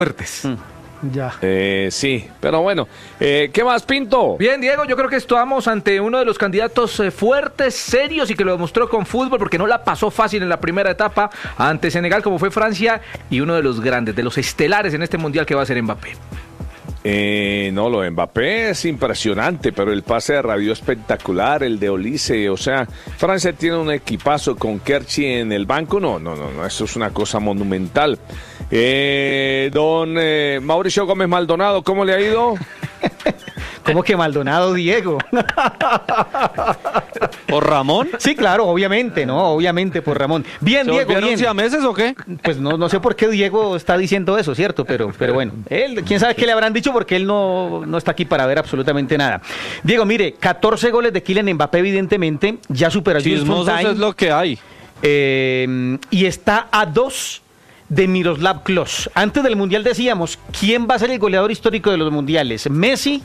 fuertes. Ya. Sí, pero bueno, ¿qué más, Pinto? Bien, Diego, yo creo que estamos ante uno de los candidatos fuertes, serios y que lo demostró con fútbol porque no la pasó fácil en la primera etapa ante Senegal como fue Francia y uno de los grandes, de los estelares en este mundial que va a ser Mbappé. No, lo de Mbappé es impresionante, pero el pase de Rabiot espectacular, el de Olise, o sea, Francia tiene un equipazo con Kerchi en el banco, no, eso es una cosa monumental. Don Mauricio Gómez Maldonado, ¿cómo le ha ido? ¿Cómo que Maldonado, Diego? ¿Por Ramón? Sí, claro, obviamente, ¿no? Obviamente por Ramón. Bien, ¿Se Diego, volvieron bien. siameses o qué? Pues no sé por qué Diego está diciendo eso, ¿cierto? Pero bueno, él, quién sabe qué le habrán dicho porque él no está aquí para ver absolutamente nada. Diego, mire, 14 goles de Kylian Mbappé, evidentemente, ya superó a Jules Chismosos Fontaine. es lo que hay. Y está a 2 de Miroslav Klose. Antes del Mundial decíamos, ¿quién va a ser el goleador histórico de los Mundiales? ¿Messi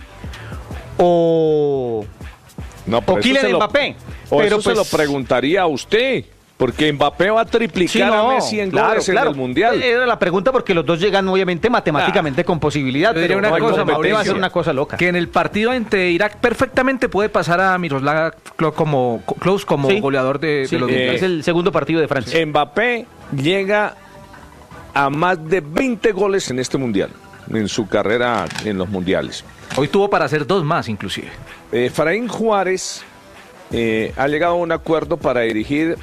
o Kylian Mbappé? O Pero eso se lo preguntaría a usted, porque Mbappé va a triplicar a Messi en goles en el Mundial. Era la pregunta porque los dos llegan obviamente matemáticamente con posibilidad. Yo diría Pero una cosa, Mbappé va a Mauricio, ser una cosa loca. que en el partido ante Irak perfectamente puede pasar a Miroslav Klose como Sí. goleador de Sí, los es el segundo partido de Francia. Mbappé llega a más de 20 goles en este Mundial, en su carrera en los Mundiales. Hoy tuvo para hacer 2 más inclusive. Efraín Juárez ha llegado a un acuerdo para dirigir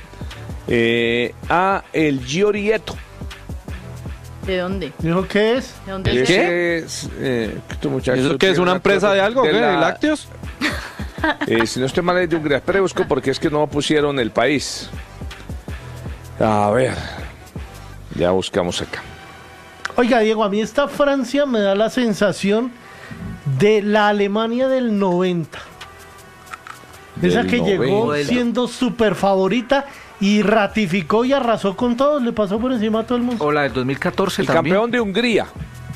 a el Giorieto. ¿De dónde? ¿Dijo qué es? ¿De dónde Ese es? es, este muchacho ¿Eso qué es? tiene ¿Una un empresa acuerdo de algo? ¿Qué? la- ¿De lácteos? Si no estoy mal es de Hungría, pero busco porque es que no pusieron el país. A ver, ya buscamos acá. Oiga, Diego, a mí esta Francia me da la sensación de la Alemania del 90. Esa Del que 90. llegó siendo súper favorita y ratificó y arrasó con todos, le pasó por encima a todo el mundo. O la del 2014 El también. campeón de Hungría,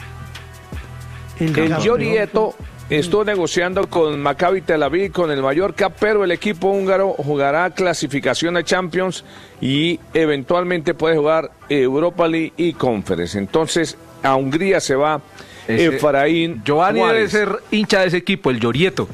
el campeón. Giorieto, estuvo negociando con Maccabi Tel Aviv, con el Mallorca, pero el equipo húngaro jugará clasificación a Champions y eventualmente puede jugar Europa League y Conference. Entonces, a Hungría se va Efraín Giovanni debe Juárez. ser hincha de ese equipo, el Giorieto.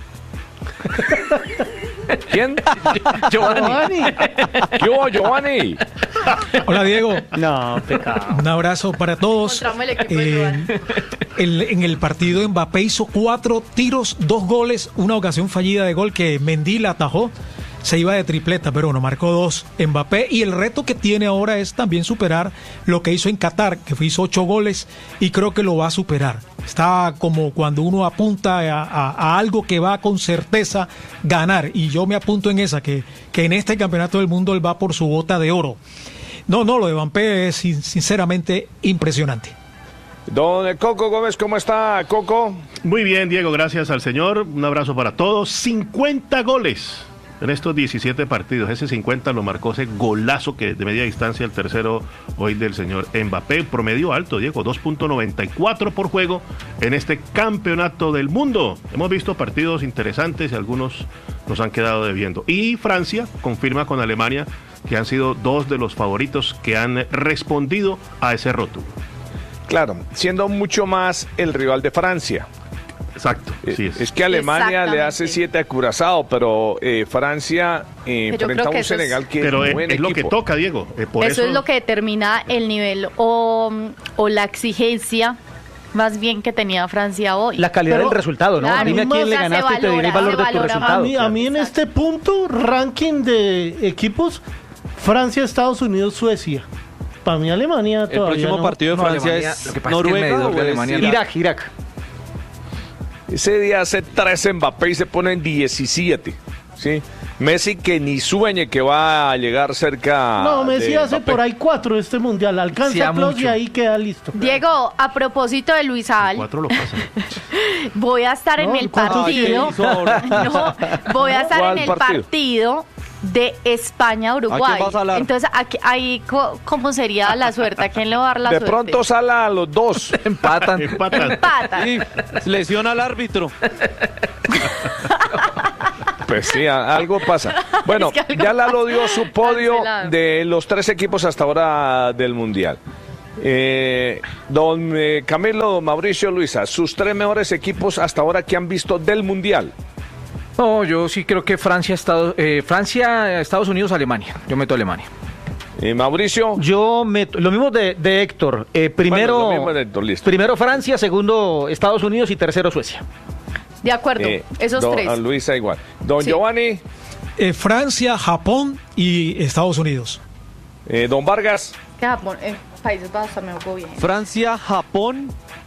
¿Quién? Giovanni. Yo, Giovanni. Hola, Diego. No, pecado. Un abrazo para todos. Encontramos el equipo de Giovanni. En el partido Mbappé hizo 4 tiros, 2 goles, una ocasión fallida de gol que Mendy la atajó. Se iba de tripleta, pero bueno, marcó 2 Mbappé. Y el reto que tiene ahora es también superar lo que hizo en Qatar, que hizo 8 goles y creo que lo va a superar. Está como cuando uno apunta a algo que va con certeza ganar. Y yo me apunto en esa, que en este campeonato del mundo él va por su bota de oro. No, lo de Mbappé es sinceramente impresionante. Don Coco Gómez, ¿cómo está, Coco? Muy bien, Diego, gracias al señor. Un abrazo para todos. 50 goles en estos 17 partidos. Ese 50 lo marcó ese golazo que de media distancia, el tercero hoy del señor Mbappé. Promedio alto, Diego, 2.94 por juego en este campeonato del mundo. Hemos visto partidos interesantes y algunos nos han quedado debiendo. Y Francia confirma con Alemania que han sido 2 de los favoritos que han respondido a ese rótulo. Claro, siendo mucho más el rival de Francia. Exacto, sí Es que Alemania le hace Exactamente. Pues 7 a Curazao, pero Francia enfrenta creo a que un eso es- Senegal que Pero es buen es lo que equipo. toca, Diego. Por Eso es lo que determina el nivel o la exigencia más bien que tenía Francia hoy. La calidad Pero- del resultado, ¿no? Claro, Dime a quién le o sea, se ganaste y te diré el valora, valor se de tu valora resultado. A mí en Exacto. este punto, ranking de equipos, Francia, Estados Unidos, Suecia. Para mí Alemania El todavía próximo no. partido de No, Francia Alemania, es lo que pasa es que el Noruega medidor de o es Alemania- Irak. Ese día hace 13 Mbappé y se pone en 17. ¿Sí? Messi que ni sueñe que va a llegar cerca. No, Messi de hace Mbappé. por ahí 4 este mundial. Alcanza Hacía plus y mucho. ahí queda listo. Diego, a propósito de Luis Al, 4 lo pasan. voy a estar en No, el ¿cuántos partido. No, voy a estar ¿Cuál en el partido? partido de España-Uruguay. ¿A quién vas a hablar? Entonces, ahí, ¿cómo sería la suerte? ¿A quién le va a dar la De suerte? pronto sala a los dos. Empatan. Empatan. Empata. Sí, lesiona al árbitro. Pues sí, algo pasa. Bueno, Es que algo ya Lalo pasa. dio su podio Cancelado. de los 3 equipos hasta ahora del Mundial. Don Camilo Mauricio Luisa, sus 3 mejores equipos hasta ahora que han visto del Mundial. No, yo sí creo que Francia, Estados Unidos, Alemania. Yo meto a Alemania. Mauricio. Yo meto lo mismo de Héctor. Primero, Bueno, lo mismo de Héctor, listo. primero Francia, segundo Estados Unidos y tercero Suecia. De acuerdo, esos tres. A Luisa igual. Don Sí. Giovanni. Francia, Japón y Estados Unidos. Don Vargas. Que Japón, Países Bajos también jugó bien. Francia, Japón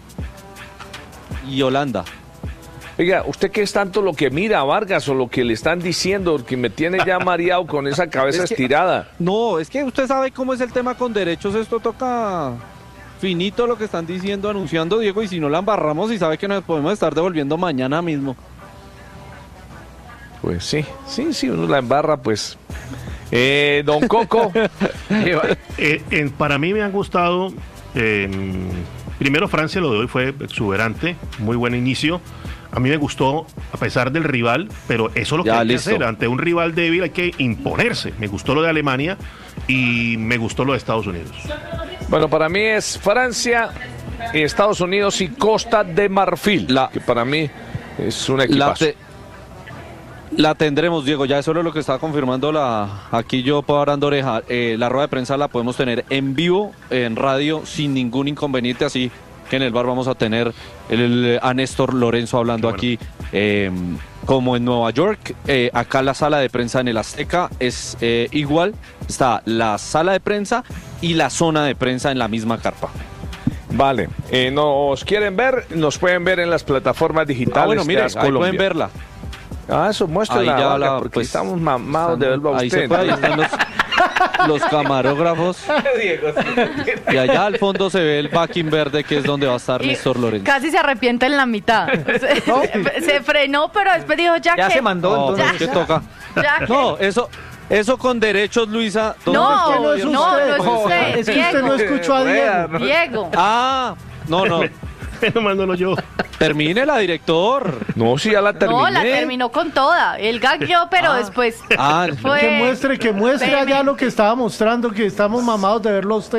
y Holanda. Oiga, ¿usted qué es tanto lo que mira, Vargas, o lo que le están diciendo? Que me tiene ya mareado con esa cabeza Es que- estirada. No, es que usted sabe cómo es el tema con derechos. Esto toca finito lo que están diciendo, anunciando, Diego, y si no la embarramos y sabe que nos podemos estar devolviendo mañana mismo. Pues sí, uno la embarra, pues. Don Coco. Para mí me han gustado. Primero Francia, lo de hoy fue exuberante, muy buen inicio. A mí me gustó, a pesar del rival, pero eso es lo que Ya, hay listo. que hacer. Ante un rival débil hay que imponerse. Me gustó lo de Alemania y me gustó lo de Estados Unidos. Bueno, para mí es Francia, Estados Unidos y Costa de Marfil. Que para mí es un equipazo. La tendremos, Diego, ya eso es lo que está confirmando aquí yo parando oreja. La rueda de prensa la podemos tener en vivo, en radio, sin ningún inconveniente, así que en el bar vamos a tener a Néstor Lorenzo hablando aquí, como en Nueva York. Acá la sala de prensa en el Azteca es igual, está la sala de prensa y la zona de prensa en la misma carpa. Vale, nos quieren ver, nos pueden ver en las plataformas digitales. Bueno, mire, de ahí AS Colombia. pueden verla. Eso muéstrala, Ahí ya Vargas, porque pues, estamos mamados de verlo a ahí usted. se puede, ahí están los camarógrafos. Y allá al fondo se ve el backing verde, que es donde va a estar Y Néstor Lorenzo. casi se arrepiente en la mitad. Se frenó, pero después dijo, ya Ya que... se mandó, No, entonces. pues, ¿qué toca? Ya que- No, eso con derechos, Luisa. ¿dónde No, está? no es usted. no es usted, Es que usted no Diego. escuchó a Diego. Diego. Ah, no. Nomás no lo yo. Termínela, director. No, sí, ya la terminé. No, la terminó con toda. El gagueó, pero después Ah, fue... Que muestre Baby. allá lo que estaba mostrando, que estamos mamados de verlo a usted.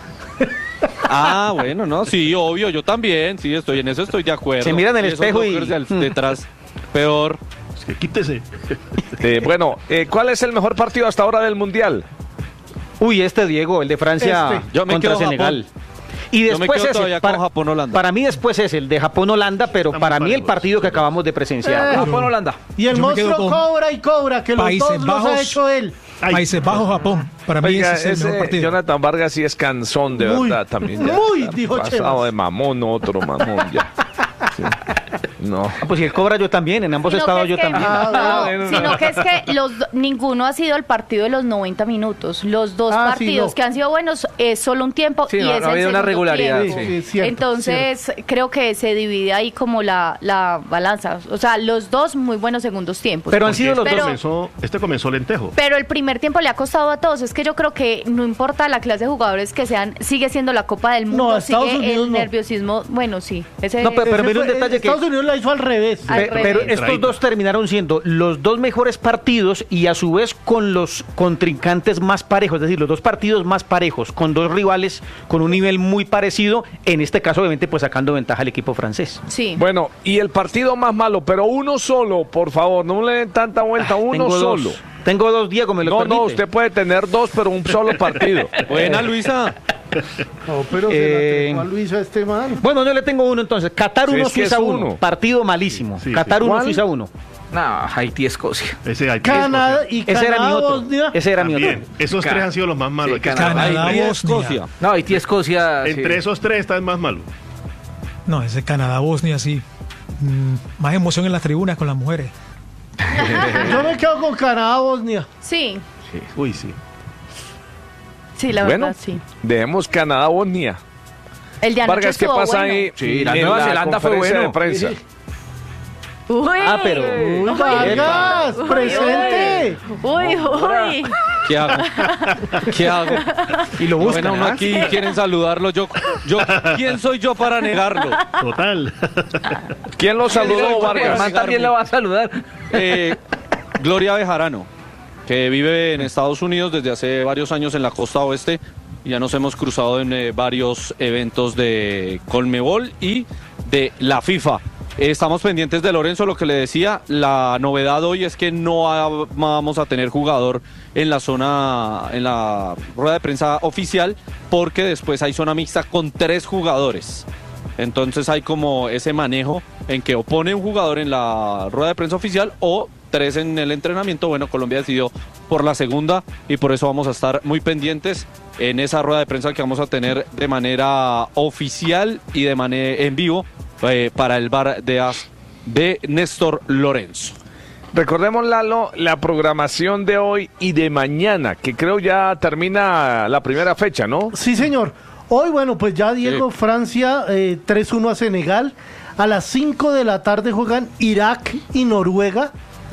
Ah, bueno, no, sí, obvio, yo también, sí, en eso estoy de acuerdo. Se mira en el esos espejo y- blockers detrás, peor. Es que quítese. Bueno, ¿cuál es el mejor partido hasta ahora del Mundial? Uy, Diego, el de Francia Yo me contra quedo Senegal. Y Yo me después quedo ese, todavía con Japón-Holanda. para mí después es el de Japón-Holanda, pero Estamos para mí el parejos. partido que acabamos de presenciar. Japón, Holanda. Y el Yo me quedo monstruo con cobra y cobra, que los Países dos los ha Bajos. hecho él. Países Bajos, Japón. Para mí Oiga, ese es el mejor partido. Jonathan Vargas sí es cansón, de Muy, verdad, también. Ya muy, está dijo pasado Chema. de mamón, otro mamón, ya. Sí. No. Ah, pues si él cobra yo también, en ambos Sino estados que yo es que- también. no, sino que es que ninguno ha sido el partido de los 90 minutos. Los dos Ah, sí, partidos no. que han sido buenos es solo un tiempo Sí, y no, es no ha el habido una segundo regularidad, tiempo. sí. Sí, cierto, Entonces creo que se divide ahí como la balanza. O sea, los dos muy buenos segundos tiempos. Pero han sido los Pero- dos. Este comenzó lentejo. Pero el primer tiempo le ha costado a todos. Es que yo creo que no importa la clase de jugadores que sean, sigue siendo la Copa del Mundo, No, a Estados sigue Unidos el no. nerviosismo. Bueno, sí. Ese, No, pero mire un Ese fue- detalle que... Estados Unidos la hizo al revés. Al Pero revés. estos dos terminaron siendo los dos mejores partidos y a su vez con los contrincantes más parejos, es decir, los dos partidos más parejos, con dos rivales con un nivel muy parecido, en este caso obviamente pues sacando ventaja al equipo francés. sí. Bueno, y el partido más malo, pero uno solo, por favor, no le den tanta vuelta, uno Tengo solo. dos. Tengo dos, Diego, me lo No, permite. no, usted puede tener dos, pero un solo partido. Buena, Luisa. No, pero se la entregó a Luis a este man. Bueno, yo le tengo uno entonces. Qatar Sí, 1, es que Suiza es 1. uno. Partido malísimo. Sí, sí. Qatar 1, ¿Cuál? Suiza 1. No, Haití, Escocia. Ese hay Canadá y Ese era mi Canadá, otro. Bosnia. Ese era mi otro. También. Esos tres han sido los más malos. Sí, Hay que Canadá. estar- Canadá, Ahí, Bosnia. Escocia. No, Haití, Escocia. sí. Entre esos tres está el más malo. No, ese Canadá-Bosnia, sí. Más emoción en las tribunas con las mujeres. Yo me quedo con Canadá, Bosnia. Sí, Uy, sí. sí, la Bueno, verdad, sí. dejemos Canadá-Bosnia. El de anoche Vargas, ¿qué estuvo pasa bueno. ahí? Sí, la en Nueva Zelanda fue conferencia bueno. de prensa. Uy, Ah, pero- Uy, Vargas, uy, presente. Uy, uy. ¿Qué hago? ¿Qué hago? Y lo buscan. Bueno, uno ¿ah? aquí quieren saludarlo. ¿Quién soy yo para negarlo? Total. ¿Quién lo saludó, El Vargas? man también le va a saludar. Gloria Bejarano, que vive en Estados Unidos desde hace varios años en la costa oeste. Ya nos hemos cruzado en varios eventos de Conmebol y de la FIFA. Estamos pendientes de Lorenzo, lo que le decía. La novedad hoy es que no vamos a tener jugador en la rueda de prensa oficial, porque después hay zona mixta con 3 jugadores. Entonces hay como ese manejo en que o pone un jugador en la rueda de prensa oficial o 3 en el entrenamiento. Bueno, Colombia decidió por la segunda y por eso vamos a estar muy pendientes en esa rueda de prensa que vamos a tener de manera oficial y de manera en vivo para el bar de AS de Néstor Lorenzo. Recordemos, Lalo, la programación de hoy y de mañana, que creo ya termina la primera fecha, ¿no? Sí, señor. Hoy, bueno, pues ya Diego, Sí. Francia 3-1 a Senegal. A las 5 de la tarde juegan Irak y Noruega.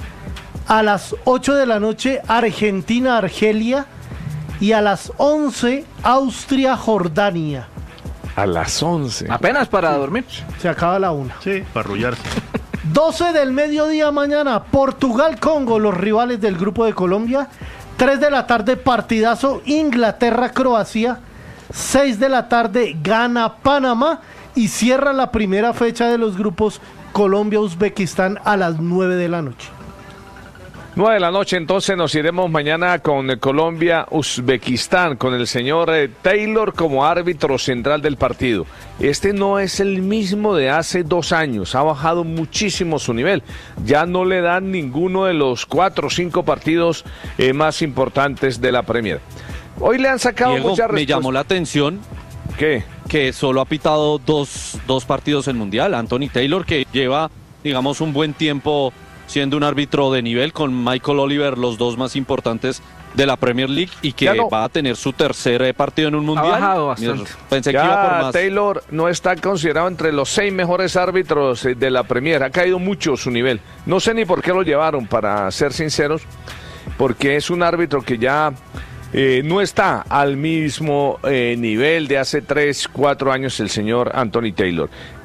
A las 8 de la noche Argentina, Argelia. Y a las 11 Austria, Jordania. A las 11. Apenas para dormir. Se acaba la 1. Sí, para arrullarse. 12 del mediodía mañana, Portugal, Congo, los rivales del grupo de Colombia. 3 de la tarde, partidazo, Inglaterra, Croacia. 6 de la tarde, Ghana, Panamá. Y cierra la primera fecha de los grupos, Colombia, Uzbekistán, a las 9 de la noche. 9 de la noche, entonces nos iremos mañana con Colombia, Uzbekistán, con el señor Taylor como árbitro central del partido. Este no es el mismo de hace 2 años, ha bajado muchísimo su nivel. Ya no le dan ninguno de los 4 o 5 partidos más importantes de la Premier. Hoy le han sacado Diego, muchas me llamó respuestas. la atención ¿Qué? que solo ha pitado dos partidos en Mundial. Anthony Taylor, que lleva, digamos, un buen tiempo siendo un árbitro de nivel, con Michael Oliver, los 2 más importantes de la Premier League, y que Ya no. va a tener su tercer partido en un Mundial. bajado bastante. Mira, pensé que iba por Ya más. Taylor no está considerado entre los 6 mejores árbitros de la Premier. Ha caído mucho su nivel. No sé ni por qué lo llevaron, para ser sinceros, porque es un árbitro que ya no está al mismo nivel de hace 3, 4 años el señor Anthony Taylor.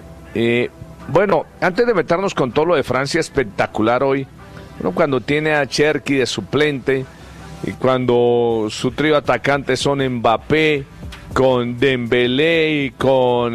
Bueno, antes de meternos con todo lo de Francia, espectacular hoy, bueno, cuando tiene a Cherki de suplente, y cuando su trío atacante son Mbappé, con Dembélé y con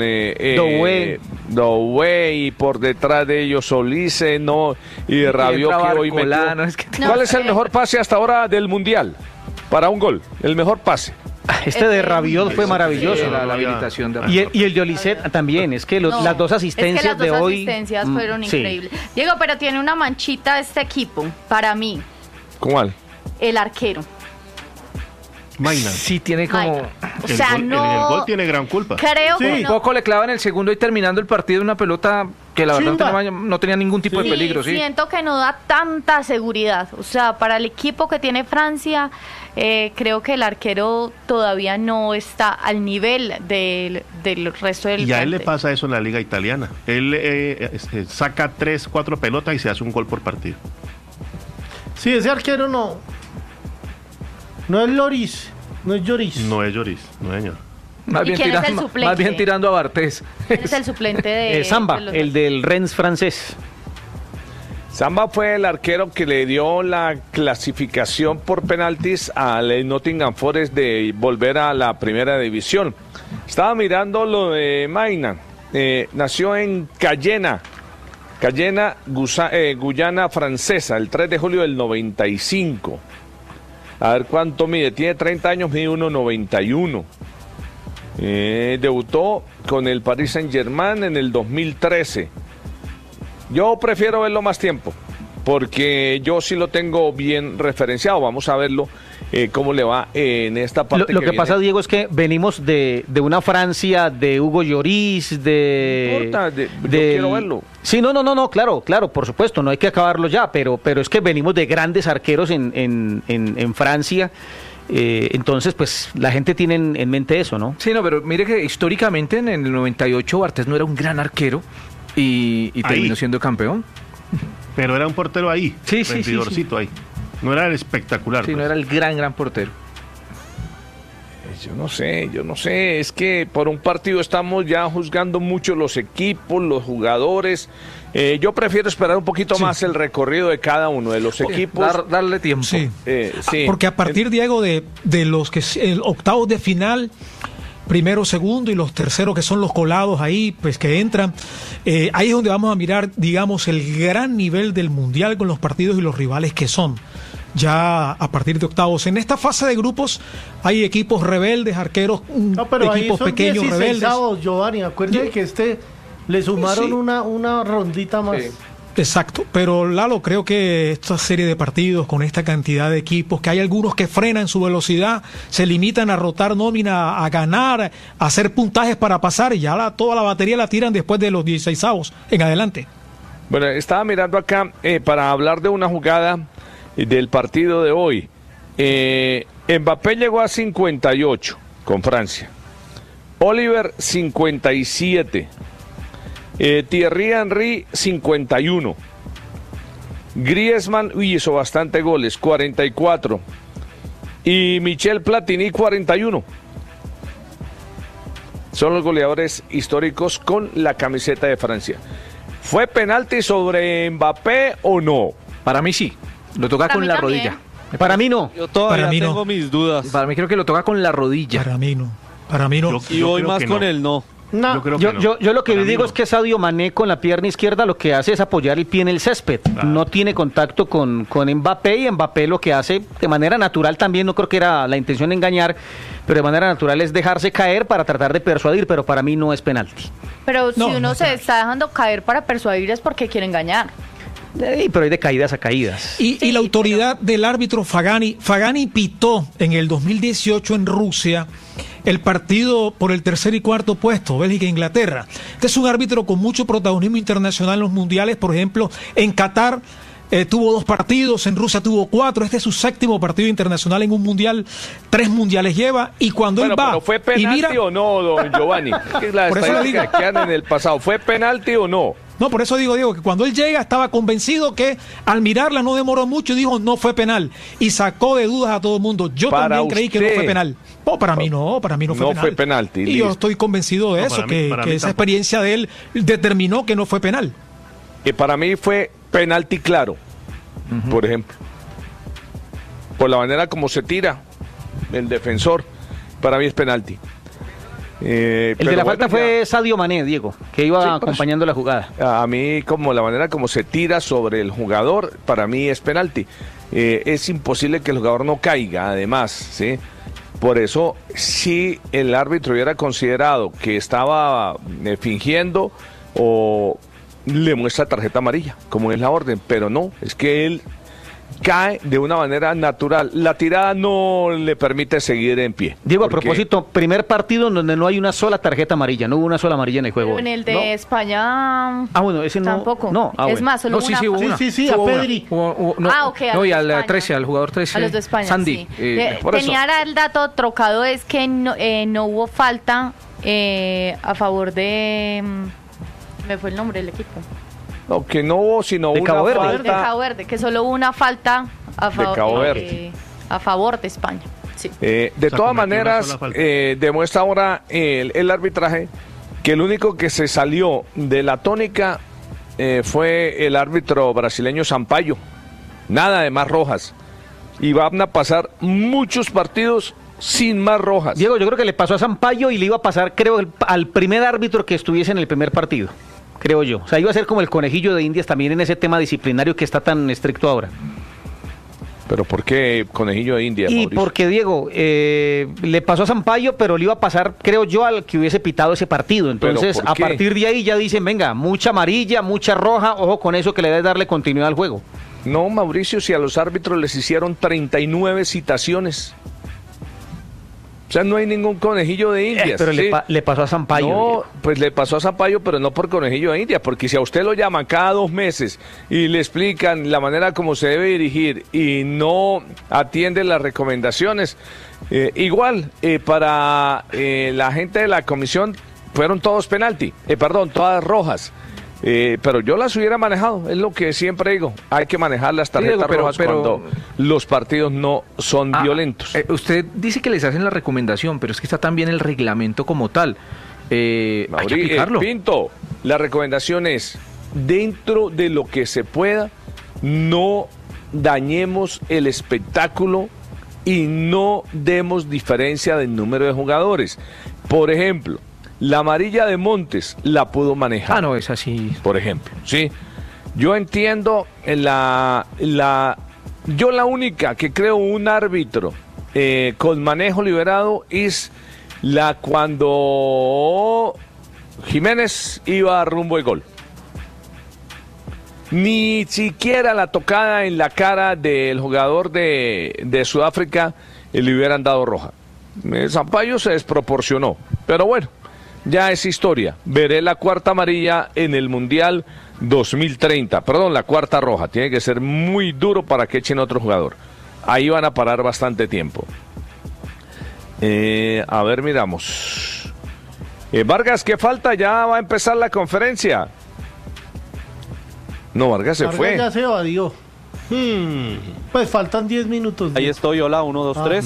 Doué, y por detrás de ellos Olise, no, y Rabiot, que hoy metió. Barcolano, es que- ¿Cuál es el mejor pase hasta ahora del Mundial? Para un gol, el mejor pase. Este de Rabiot fue maravilloso. Sí, la habilitación de Y el de Olisset también, es que No, las 2 asistencias es que las de dos hoy asistencias fueron sí. increíbles. Diego, pero tiene una manchita este equipo, para mí, ¿Cuál? el arquero. Maina. Sí, tiene como... Maina. O sea, el no... gol tiene gran culpa. Creo Sí. que Un no. poco le clavan el segundo y terminando el partido una pelota que la verdad Chimba. no tenía ningún tipo de peligro, sí. Siento que no da tanta seguridad. O sea, para el equipo que tiene Francia, creo que el arquero todavía no está al nivel del resto del Y a él le plantel. pasa eso en la liga italiana. Él saca 3, 4 pelotas y se hace un gol por partido. Sí, ese arquero no. No es Loris. No es Lloris. No es Lloris, no señor. Más ¿Y bien, quién es el tirando, suplente? más bien tirando a Bartés. ¿Quién es el suplente de Samba, de los el del Rennes francés. Samba fue el arquero que le dio la clasificación por penaltis al Nottingham Forest de volver a la primera división. Estaba mirando lo de Maina. Nació en Cayena, Guyana francesa, el 3 de julio del 95. A ver cuánto mide. Tiene 30 años, mide 1,91. Debutó con el Paris Saint-Germain en el 2013. Yo prefiero verlo más tiempo, porque yo sí lo tengo bien referenciado. Vamos a verlo cómo le va en esta parte. Lo que pasa, viene. Diego, es que venimos de una Francia de Hugo Lloris, No importa, yo quiero verlo. Sí, no, claro, por supuesto, no hay que acabarlo ya, pero es que venimos de grandes arqueros en Francia. Entonces, pues la gente tiene en mente eso, ¿no? Sí, no, pero mire que históricamente en el 98 Bartés no era un gran arquero y terminó siendo campeón. Pero era un portero ahí, Sí, sí, rendidorcito ahí. No era el espectacular. Sí, no pues. era el gran portero. yo no sé, es que por un partido estamos ya juzgando mucho los equipos, los jugadores. Yo prefiero esperar un poquito más el recorrido de cada uno de los equipos. Darle tiempo. Sí. Sí. Porque a partir, Diego, de los que el octavos de final, primero, segundo y los terceros que son los colados ahí, pues que entran, ahí es donde vamos a mirar, digamos, el gran nivel del mundial con los partidos y los rivales que son. Ya a partir de octavos. En esta fase de grupos hay equipos rebeldes, arqueros, pero equipos pequeños rebeldes. Giovanni, acuérdate que le sumaron una rondita más. Sí. Exacto, pero Lalo, creo que esta serie de partidos con esta cantidad de equipos, que hay algunos que frenan su velocidad, se limitan a rotar nómina, a ganar, a hacer puntajes para pasar y ya toda la batería la tiran después de los 16avos en adelante. Bueno, estaba mirando acá para hablar de una jugada del partido de hoy. Mbappé llegó a 58 con Francia. Oliver 57. Thierry Henry 51. Griezmann hizo bastante goles, 44. Y Michel Platini 41. Son los goleadores históricos con la camiseta de Francia. ¿Fue penalti sobre Mbappé o no? Para mí sí. Lo toca Para con mí la también. rodilla. Para mí no. Yo todavía Para mí no. tengo mis dudas. Para mí creo que lo toca con la rodilla. Para mí no. Para mí no. Y voy creo más que con no. el no. No, Yo creo que no. Yo lo que Para mí digo no. es que Sadio Mané con la pierna izquierda lo que hace es apoyar el pie en el césped. No tiene contacto con Mbappé, y Mbappé lo que hace de manera natural también, no creo que era la intención de engañar, pero de manera natural es dejarse caer para tratar de persuadir, pero para mí no es penalti. Pero si No, uno no se está dejando caer para persuadir es porque quiere engañar. Pero hay de caídas a caídas. Y la autoridad del árbitro Fagani pitó en el 2018 en Rusia el partido por el tercer y cuarto puesto, Bélgica e Inglaterra. Este es un árbitro con mucho protagonismo internacional en los mundiales. Por ejemplo, en Qatar tuvo 2 partidos, en Rusia tuvo 4. Este es su 7º partido internacional en un mundial. 3 mundiales lleva, y cuando él va ¿Pero fue y penalti mira, o no, don Giovanni? ¿Qué es la Por eso le estadística digo. que han en el pasado? ¿Fue penalti o no? no, por eso digo, Diego, que cuando él llega estaba convencido que al mirarla no demoró mucho y dijo no fue penal, y sacó de dudas a todo el mundo. Yo Para también creí que no usted. fue penal. No, para mí no fue No penal. fue penalti, Y yo listo. estoy convencido de No, eso, para mí que tampoco. esa experiencia de él determinó que no fue penal. Para mí fue penalti claro, por ejemplo. Por la manera como se tira el defensor, para mí es penalti. El de la falta fue Sadio Mané, Diego, que iba Sí, por acompañando la jugada. A mí, como la manera como se tira sobre el jugador, para mí es penalti. Es imposible que el jugador no caiga, además, ¿sí? Por eso, si el árbitro hubiera considerado que estaba fingiendo, o le muestra tarjeta amarilla, como es la orden, pero no, es que él cae de una manera natural. La tirada no le permite seguir en pie. Diego, a Porque- propósito, primer partido en donde no hay una sola tarjeta amarilla, no hubo una sola amarilla en el juego. Pero en el de No. España Bueno, ese no. tampoco. No, Es bueno. más, solo No, sí, una. sí, hubo Sí, una. sí, sí, a Hubo una. Pedri. No, Ok, a no, los y de al España. 13, al jugador 13. A los de España, Sandy. sí. por eso. Tenía ahora el dato trocado, es que no hubo falta a favor de... me fue el nombre del equipo. No, que no hubo sino De una Cabo Verde. De falta. Cabo Verde, que solo hubo una falta Cabo Verde. a favor de España. Sí. De sea, todas cometió una maneras, sola falta. demuestra ahora el arbitraje que el único que se salió de la tónica fue el árbitro brasileño Sampaio. Nada de más rojas. Y van a pasar muchos partidos sin más rojas. Diego, yo creo que le pasó a Sampaio y le iba a pasar, creo, al primer árbitro que estuviese en el primer partido. Creo yo. O sea, iba a ser como el conejillo de Indias también en ese tema disciplinario que está tan estricto ahora. Pero ¿por qué conejillo de India, Y Mauricio? porque, Diego, le pasó a Sampaio, pero le iba a pasar, creo yo, al que hubiese pitado ese partido. Entonces, ¿por a qué? partir de ahí ya dicen, venga, mucha amarilla, mucha roja, ojo con eso que le debe darle continuidad al juego. No, Mauricio, si a los árbitros les hicieron 39 citaciones. O sea, no hay ningún conejillo de Indias. Pero ¿sí? le pasó a Sampaio. No, Diego. pues le pasó a Sampaio, pero no por conejillo de India, porque si a usted lo llaman cada 2 meses y le explican la manera como se debe dirigir y no atiende las recomendaciones, igual para la gente de la comisión fueron todos penalti, todas rojas. Pero yo las hubiera manejado, es lo que siempre digo. Hay que manejar las tarjetas Diego, rojas cuando los partidos no son violentos. Usted dice que les hacen la recomendación, pero es que está también el reglamento como tal. Hay que aplicarlo. Pinto, la recomendación es, dentro de lo que se pueda, no dañemos el espectáculo y no demos diferencia del número de jugadores. Por ejemplo, la amarilla de Montes la pudo manejar. No, es así. Por ejemplo, ¿sí? Yo entiendo yo la única que creo un árbitro con manejo liberado es la cuando Jiménez iba rumbo al gol. Ni siquiera la tocada en la cara del jugador de Sudáfrica le hubieran dado roja. Sampaio se desproporcionó, pero bueno, ya es historia. Veré la cuarta amarilla en el Mundial 2030. Perdón, la cuarta roja. Tiene que ser muy duro para que echen otro jugador. Ahí van a parar bastante tiempo. A ver, miramos. Vargas, ¿qué falta? Ya va a empezar la conferencia. No, Vargas se fue. Ya se evadió. Pues faltan 10 minutos. Ahí estoy, hola, 1, 2, 3.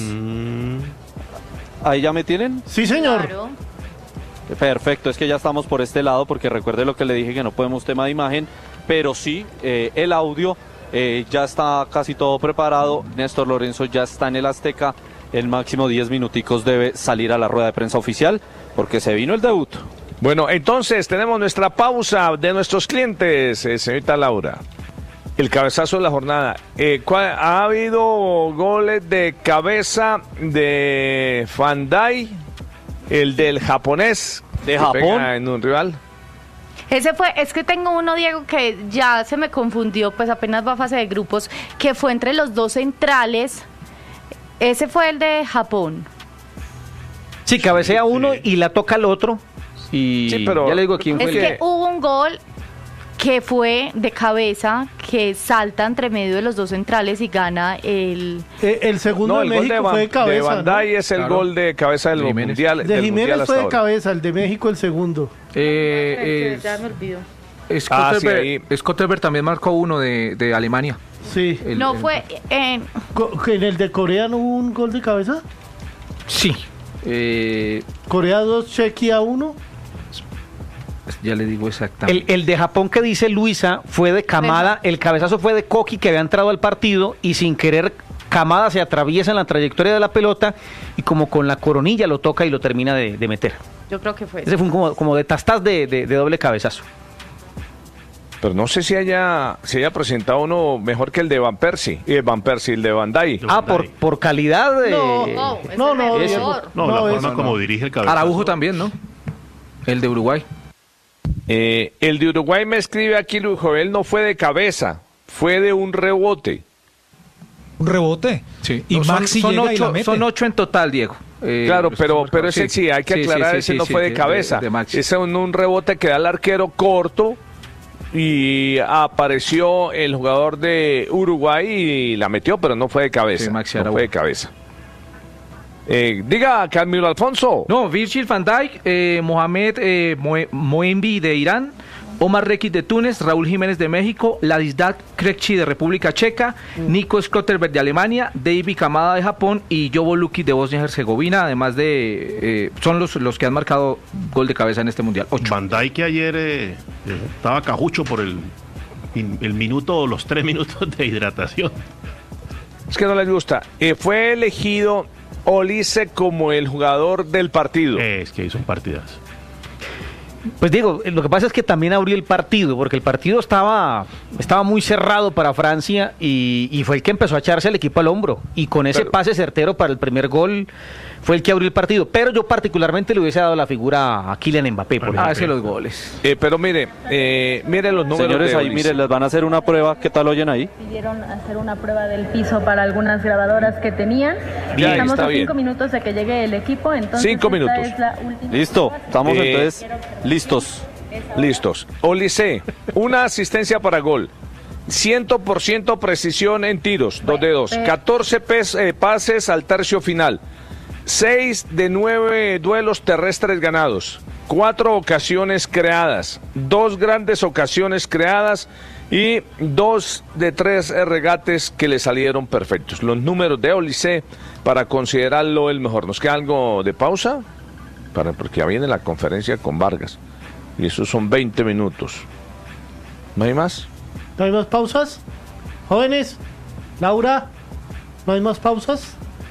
¿Ahí ya me tienen? Sí, señor. Claro. Perfecto, es que ya estamos por este lado, porque recuerde lo que le dije, que no podemos tema de imagen, pero sí, el audio ya está casi todo preparado. Néstor Lorenzo ya está en el Azteca. El máximo 10 minuticos debe salir a la rueda de prensa oficial, porque se vino el debut. Bueno, entonces tenemos nuestra pausa de nuestros clientes, señorita Laura. El cabezazo de la jornada. ¿Ha habido goles de cabeza de Van Dijk, el del japonés? ¿De Japón? En un rival. Ese fue, es que tengo uno, Diego, que ya se me confundió, pues apenas va a fase de grupos, que fue entre los dos centrales. Ese fue el de Japón. Sí, cabecea uno y la toca el otro. Y sí, pero ya le digo quién fue. Es que hubo un gol que fue de cabeza, que salta entre medio de los dos centrales y gana el... El segundo de México fue de cabeza. De Van Dijk es el gol de cabeza del Mundial. De Jiménez fue de cabeza, el de México el segundo. Ya me olvidó. Scotterberg también marcó uno de Alemania. Sí. Fue en el de Corea no hubo un gol de cabeza. Sí. Corea 2, Chequia 1. Ya le digo exactamente. El de Japón que dice Luisa fue de Kamada, el cabezazo fue de Koki, que había entrado al partido y sin querer Kamada se atraviesa en la trayectoria de la pelota y como con la coronilla lo toca y lo termina de meter. Yo creo que fue ese fue como de tastas de doble cabezazo. Pero no sé si haya presentado uno mejor que el de Van Persie, el de Van Dijk. Por calidad de... No, la forma como dirige el cabezazo. Araujo también, ¿no? El de Uruguay. El de Uruguay me escribe aquí, Luis Joel, no fue de cabeza, fue de un rebote. ¿Un rebote? Sí. Y Maxi llega y la mete. Son 8 en total, Diego. Claro, pero ese sí, hay que aclarar, ese no fue de cabeza. Ese es un rebote que da el arquero corto y apareció el jugador de Uruguay y la metió, pero no fue de cabeza. Sí, Maxi no fue de cabeza. Diga, Camilo Alfonso. No, Virgil van Dijk, Mohamed Moembi de Irán, Omar Rekic de Túnez, Raúl Jiménez de México, Ladislav Krejci de República Checa, Nico Schlotterberg de Alemania, David Kamada de Japón y Jovo Lukic de Bosnia y Herzegovina, además de... son los que han marcado gol de cabeza en este Mundial. 8. Van Dijk que ayer estaba cajucho por el minuto o los 3 minutos de hidratación. Es que no les gusta. Fue elegido Olise como el jugador del partido. Es que hizo un partidazo. Pues digo, lo que pasa es que también abrió el partido, porque el partido estaba muy cerrado para Francia y fue el que empezó a echarse al equipo al hombro. Y con ese pase certero para el primer gol fue el que abrió el partido. Pero yo particularmente le hubiese dado la figura a Kylian Mbappé. Hace los goles. Pero mire los números. Señores, ahí les van a hacer una prueba. ¿Qué tal oyen ahí? Pidieron hacer una prueba del piso para algunas grabadoras que tenían. Bien, estamos a 5 bien. minutos de que llegue el equipo, entonces 5 minutos. Es la última Listo, prueba. estamos entonces listos. Olise, una asistencia para gol. 100% precisión en tiros, 2 de 2. 14 pases al tercio final. 6 de 9 duelos terrestres ganados. 4 ocasiones creadas, 2 grandes ocasiones creadas y 2 de 3 regates que le salieron perfectos. Los números de Olise para considerarlo el mejor. ¿Nos queda algo de pausa? Porque ya viene la conferencia con Vargas y esos son 20 minutos. ¿No hay más? ¿No hay más pausas? Jóvenes, Laura, ¿no hay más pausas?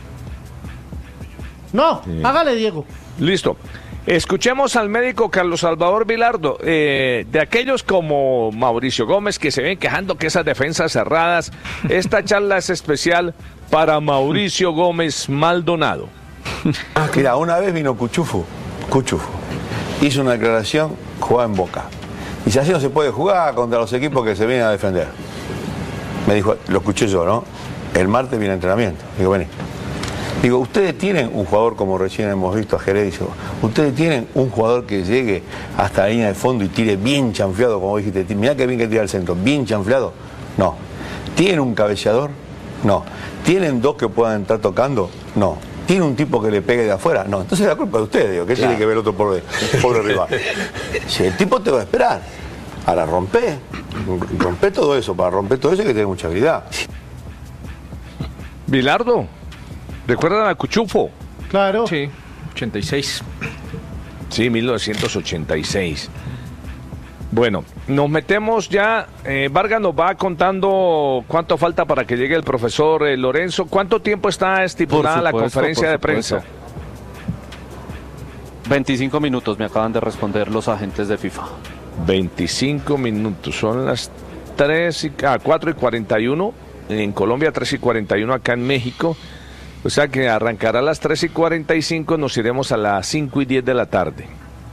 No, Sí. Hágale, Diego. Listo. Escuchemos al médico Carlos Salvador Vilardo, de aquellos como Mauricio Gómez que se ven quejando que esas defensas cerradas. Esta charla es especial para Mauricio Gómez Maldonado. Mira, una vez vino Cuchufo, hizo una declaración, jugaba en Boca. Y si así no se puede jugar contra los equipos que se vienen a defender. Me dijo, lo escuché yo, ¿no? El martes viene entrenamiento. Digo, vení. Digo, ustedes tienen un jugador, como recién hemos visto a Jerez, dice, ustedes tienen un jugador que llegue hasta la línea de fondo y tire bien chanfleado, como dijiste, mirá que bien que tira al centro, bien chanfleado. No. ¿Tienen un cabeceador? No. ¿Tienen 2 que puedan entrar tocando? No. ¿Tiene un tipo que le pegue de afuera? No. Entonces la culpa de ustedes, digo, ¿qué tiene que ver el otro pobre rival? Si el tipo te va a esperar, ahora rompe todo eso, para romper todo eso hay que tener mucha habilidad. Vilardo, ¿recuerdan a Cuchufo? Claro. Sí, 86. Sí, 1986. Bueno, nos metemos ya. Vargas nos va contando cuánto falta para que llegue el profesor Lorenzo. ¿Cuánto tiempo está estipulada la conferencia de prensa? 25 minutos me acaban de responder los agentes de FIFA. 25 minutos. Son las 4:41 en Colombia, 3:41 acá en México. O sea que arrancará a las 3:45, nos iremos a las 5:10 de la tarde.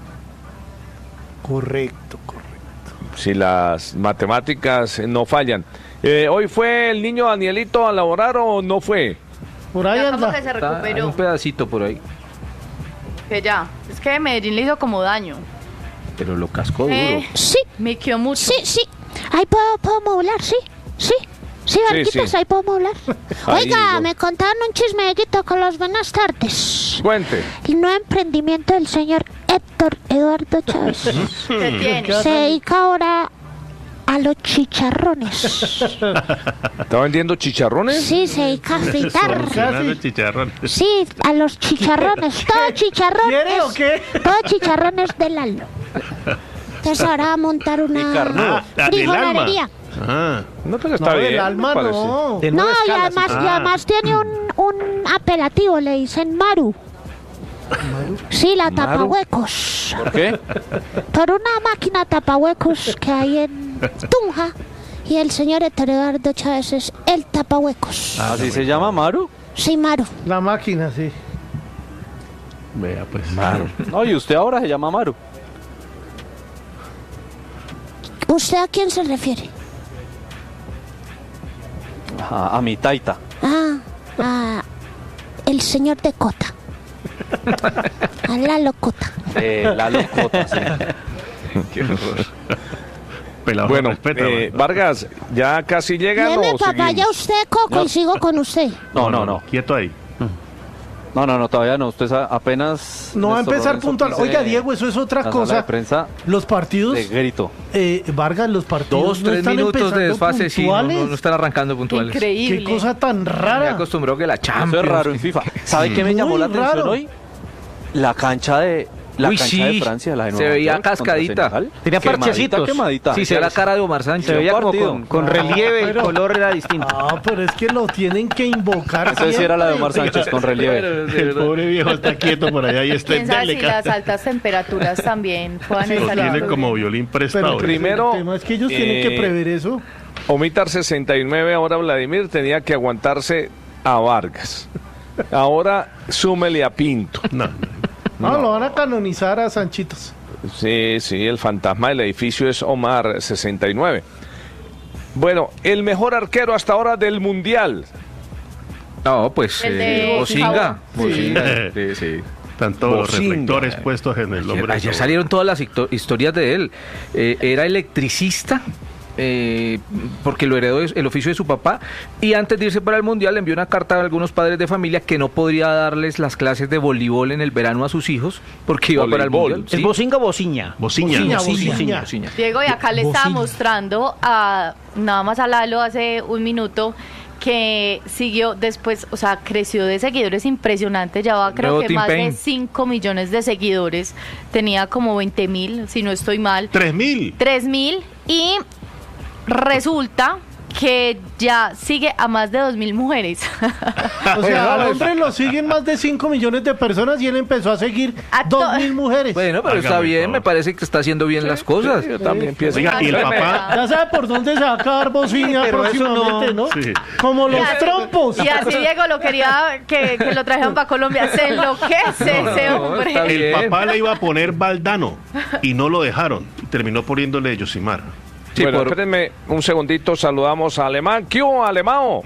Correcto. Si las matemáticas no fallan. ¿Hoy fue el niño Danielito a laborar o no fue? Por ahí Ya como anda. que se Hay recuperó. un pedacito por ahí, Que ya. Es que Medellín le hizo como daño. pero lo cascó duro. Sí, Me quedó mucho. sí. Ahí podemos hablar, sí. Sí, Varguitas, sí. ahí podemos hablar. Ahí, Oiga, no. me contaron un chismeguito con los buenas tardes. Cuente. El nuevo emprendimiento del señor Héctor Eduardo Chávez. ¿Qué tiene? Se dedica ahora a los chicharrones. ¿Está vendiendo chicharrones? Sí, se dedica a fritar. Solucionando chicharrón. Sí, a los chicharrones. Todo chicharrones. ¿Quiere o qué? Todo chicharrones del Lalo. Entonces ahora va a montar una frigolería. Ah, No, pero está No, bien. del alma me parece. no. No, y además tiene un apelativo, le dicen Maru. Sí, la tapahuecos. ¿Por qué? Por una máquina tapahuecos que hay en Tunja. Y el señor Héctor Eduardo Chávez es el tapahuecos. ¿Así se llama Maru? Sí, Maru. La máquina, sí. vea pues. No, y usted ahora se llama Maru. ¿Usted a quién se refiere? A mi taita. El señor de Cota. A la locota. La locota, sí. Pelado, Bueno, respeta, man. Vargas, ¿ya casi llegan Deme o papaya seguimos? usted, Coco, y sigo con usted. No. Quieto ahí. No, todavía no. Usted apenas... No va a Néstor empezar Lorenzo puntual. pise Oiga, Diego, eso es otra la sala de cosa. prensa Los partidos, de grito. Vargas, los partidos 2-3 no están minutos de empezando desfase, sí, puntuales. no están arrancando puntuales. Increíble. Qué cosa tan Me rara. acostumbró que la Eso Champions. es raro en FIFA. ¿Sabe qué me llamó Muy la atención raro. hoy? La cancha de... Uy, sí, Francia, la de se Nueva veía York contra cascadita. Senegal. Tenía parchecitos. Quemadita. Sí, se ve la cara de Omar Sánchez. Se veía como partido. con relieve, el color era distinto. Ah, pero es que lo tienen que invocar. Entonces sí era la de Omar siempre. Sánchez con relieve. El pobre viejo está quieto por allá y está ¿Quién sabe si delicado. las altas temperaturas también puedan Lo estar tiene en como violín Pero prestado. Primero, el tema es que ellos tienen que prever eso. Omitar 69, ahora Vladimir tenía que aguantarse a Vargas. Ahora súmele a Pinto. No, lo van a canonizar a Sanchitos. Sí, el fantasma del edificio es Omar 69. Bueno, el mejor arquero hasta ahora del Mundial. No, pues El de Bosinga. Cabo. Bosinga, sí. Están todos los Bocinga. reflectores puestos en el hombre. Ayer salieron todas las historias de él. Era electricista porque lo heredó el oficio de su papá, y antes de irse para el Mundial le envió una carta a algunos padres de familia que no podría darles las clases de voleibol en el verano a sus hijos porque iba para el Mundial. ¿Es Bocinga o Bociña? Bociña. Diego, y acá le estaba Bociña. mostrando nada más a Lalo hace un minuto que siguió después, o sea, creció de seguidores impresionante, ya va creo Nuevo que Team más Pain. de 5 millones de seguidores, tenía como 20.000, si no estoy mal. 3.000. 3.000 y resulta que ya sigue a más de 2.000 mujeres. O sea, al hombre lo siguen más de 5 millones de personas y él empezó a seguir A 2.000 mujeres. Bueno, pero está Hágame bien, todo. me parece que está haciendo bien las cosas. Yo también pienso. Oiga, y el papá. Ya sabe por dónde se va a acabar Bociña pero eso próximamente, ¿no? Sí. Como los Y así- trompos. Y así Diego lo quería que lo trajeran para Colombia. Se enloquece ese No, hombre. está bien. El papá le iba a poner Valdano y no lo dejaron. Terminó poniéndole Yosimar. Sí, Bueno, por- espérenme un segundito, saludamos a Alemán. ¿Qué hubo, Alemán?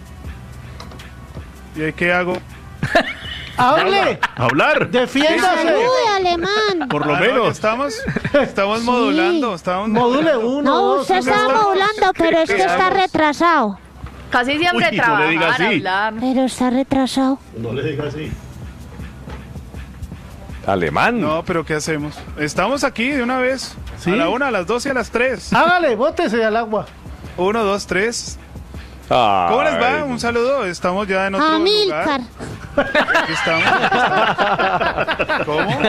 ¿Y qué hago? ¡Hable! ¡Hablar! ¡Defiéndase! Uy, alemán. Por lo No, menos. estamos Sí. modulando. Estamos Module uno, No, dos, usted uno, está dos. modulando, pero es que está retrasado. Casi siempre Uy, no le diga trabajar, así. hablar. Pero está retrasado. No le digas así. Alemán. No, pero ¿qué hacemos? Estamos aquí de una vez. ¿Sí? A la 1, a las 2 y a las 3. Hágale, bótese al agua. 1, 2, 3. Ay. ¿Cómo les va? Un saludo. Estamos ya en otro Amílcar. lugar. Aquí estamos. ¿Cómo?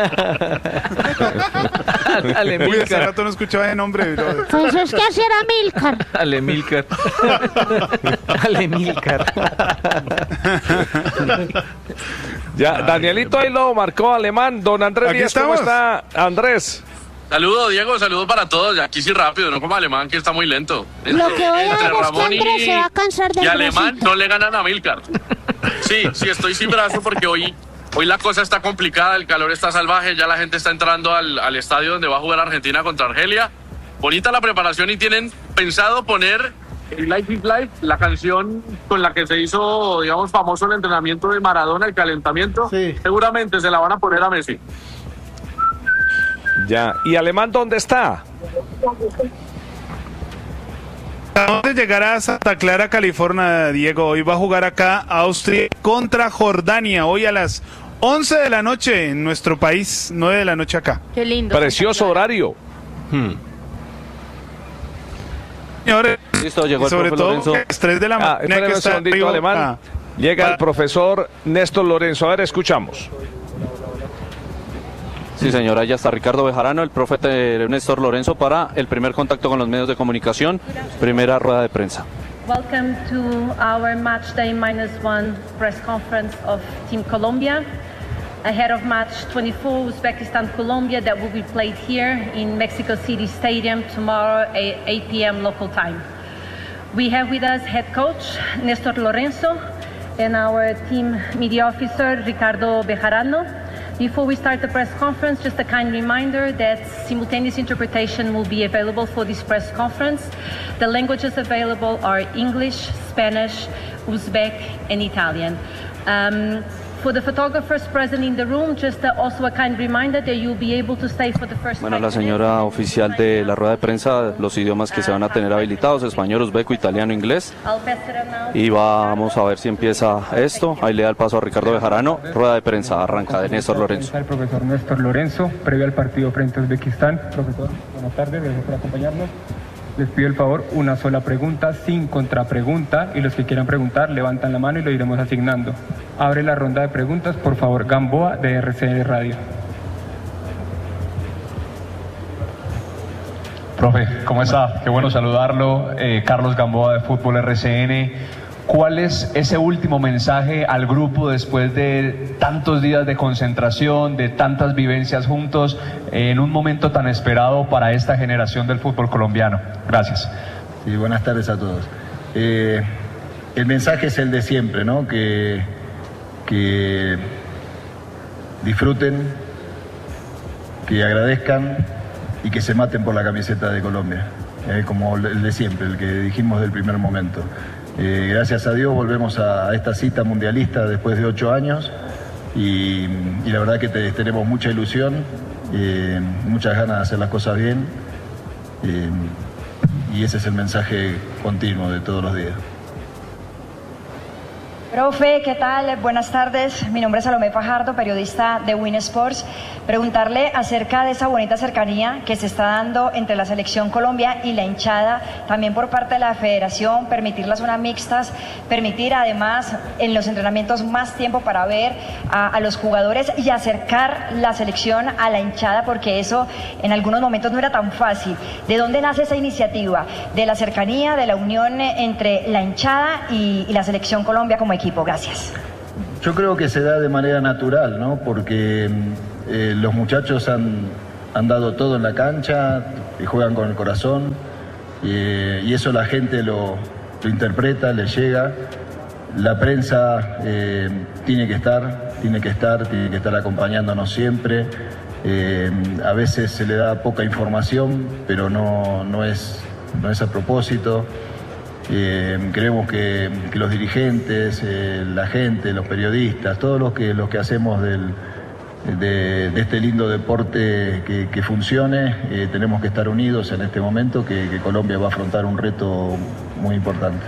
Uy, hace rato no escuchaba ese nombre, brother. Pues es que así era Amílcar. Alemilcar. Alemilcar. Ya, Danielito ahí lo marcó Alemán. Don Andrés Aquí Díaz, ¿cómo estamos. está? Andrés. Saludos, Diego, saludos para todos. Aquí sí rápido, no como Alemán, que está muy lento. Lo que voy a Entre ver es que Ramón Andrés se va a cansar del y Alemán bracito. no le ganan a Milcar. Sí, estoy sin brazo porque hoy la cosa está complicada, el calor está salvaje, ya la gente está entrando al estadio donde va a jugar Argentina contra Argelia. Bonita la preparación y tienen pensado poner el Life is Life, la canción con la que se hizo, digamos, famoso el entrenamiento de Maradona, el calentamiento. Sí. Seguramente se la van a poner a Messi. Ya. ¿Y Alemán dónde está? Acabamos de llegar a Santa Clara, California, Diego. Hoy va a jugar acá Austria contra Jordania. Hoy a las 11 de la noche en nuestro país, 9 de la noche acá. Qué lindo. Precioso horario. Señores, Listo, llegó y el sobre profe todo Lorenzo. a las 3 de la mañana Espérame que un está segundito, arriba. Alemán. Llega el profesor Néstor Lorenzo. A ver, escuchamos. Sí, señora, allá está Ricardo Bejarano, el profe Néstor Lorenzo, para el primer contacto con los medios de comunicación, primera rueda de prensa. Welcome to our match day -1 press conference of Team Colombia ahead of match 24 Uzbekistan-Colombia that will be played here in Mexico City Stadium tomorrow at 8 p.m. local time. We have with us head coach Néstor Lorenzo and our team media officer Ricardo Bejarano. Before we start the press conference, just a kind reminder that simultaneous interpretation will be available for this press conference. The languages available are English, Spanish, Uzbek, and Italian. For the photographers present in the room, just also a kind reminder that you'll be able to stay for the first Bueno, 5 la señora minutes. oficial de la rueda de prensa, los idiomas que se van a tener habilitados, español, uzbeco, italiano, inglés. I'll pass it on now. Y vamos a ver si empieza esto. Ahí le da el paso a Ricardo Bejarano. Rueda de prensa arranca de Néstor Lorenzo. El profesor Néstor Lorenzo, previo al partido frente a Uzbekistán. Profesor, buenas tardes, gracias por acompañarnos. Les pido el favor, una sola pregunta, sin contrapregunta, y los que quieran preguntar levantan la mano y lo iremos asignando. Abre la ronda de preguntas, por favor, Gamboa de RCN Radio. Profe, ¿cómo está? Qué bueno saludarlo. Carlos Gamboa de Fútbol RCN. ¿Cuál es ese último mensaje al grupo después de tantos días de concentración, de tantas vivencias juntos, en un momento tan esperado para esta generación del fútbol colombiano? Gracias. Sí, buenas tardes a todos. El mensaje es el de siempre, ¿no? Que disfruten, que agradezcan y que se maten por la camiseta de Colombia, como el de siempre, el que dijimos del primer momento. Gracias a Dios volvemos a esta cita mundialista después de 8 años y la verdad que tenemos mucha ilusión, muchas ganas de hacer las cosas bien y ese es el mensaje continuo de todos los días. Profe, ¿qué tal? Buenas tardes. Mi nombre es Salomé Fajardo, periodista de Win Sports. Preguntarle acerca de esa bonita cercanía que se está dando entre la Selección Colombia y la hinchada, también por parte de la Federación, permitir las zonas mixtas, permitir además en los entrenamientos más tiempo para ver a los jugadores y acercar la selección a la hinchada, porque eso en algunos momentos no era tan fácil. ¿De dónde nace esa iniciativa? ¿De la cercanía, de la unión entre la hinchada y la Selección Colombia como equipo? Gracias. Yo creo que se da de manera natural, ¿no? Porque los muchachos han dado todo en la cancha, y juegan con el corazón, y eso la gente lo interpreta, le llega. La prensa tiene que estar acompañándonos siempre. A veces se le da poca información, pero no es a propósito. Creemos que los dirigentes, la gente, los periodistas, todos los que hacemos de este lindo deporte que funcione, tenemos que estar unidos en este momento que Colombia va a afrontar un reto muy importante.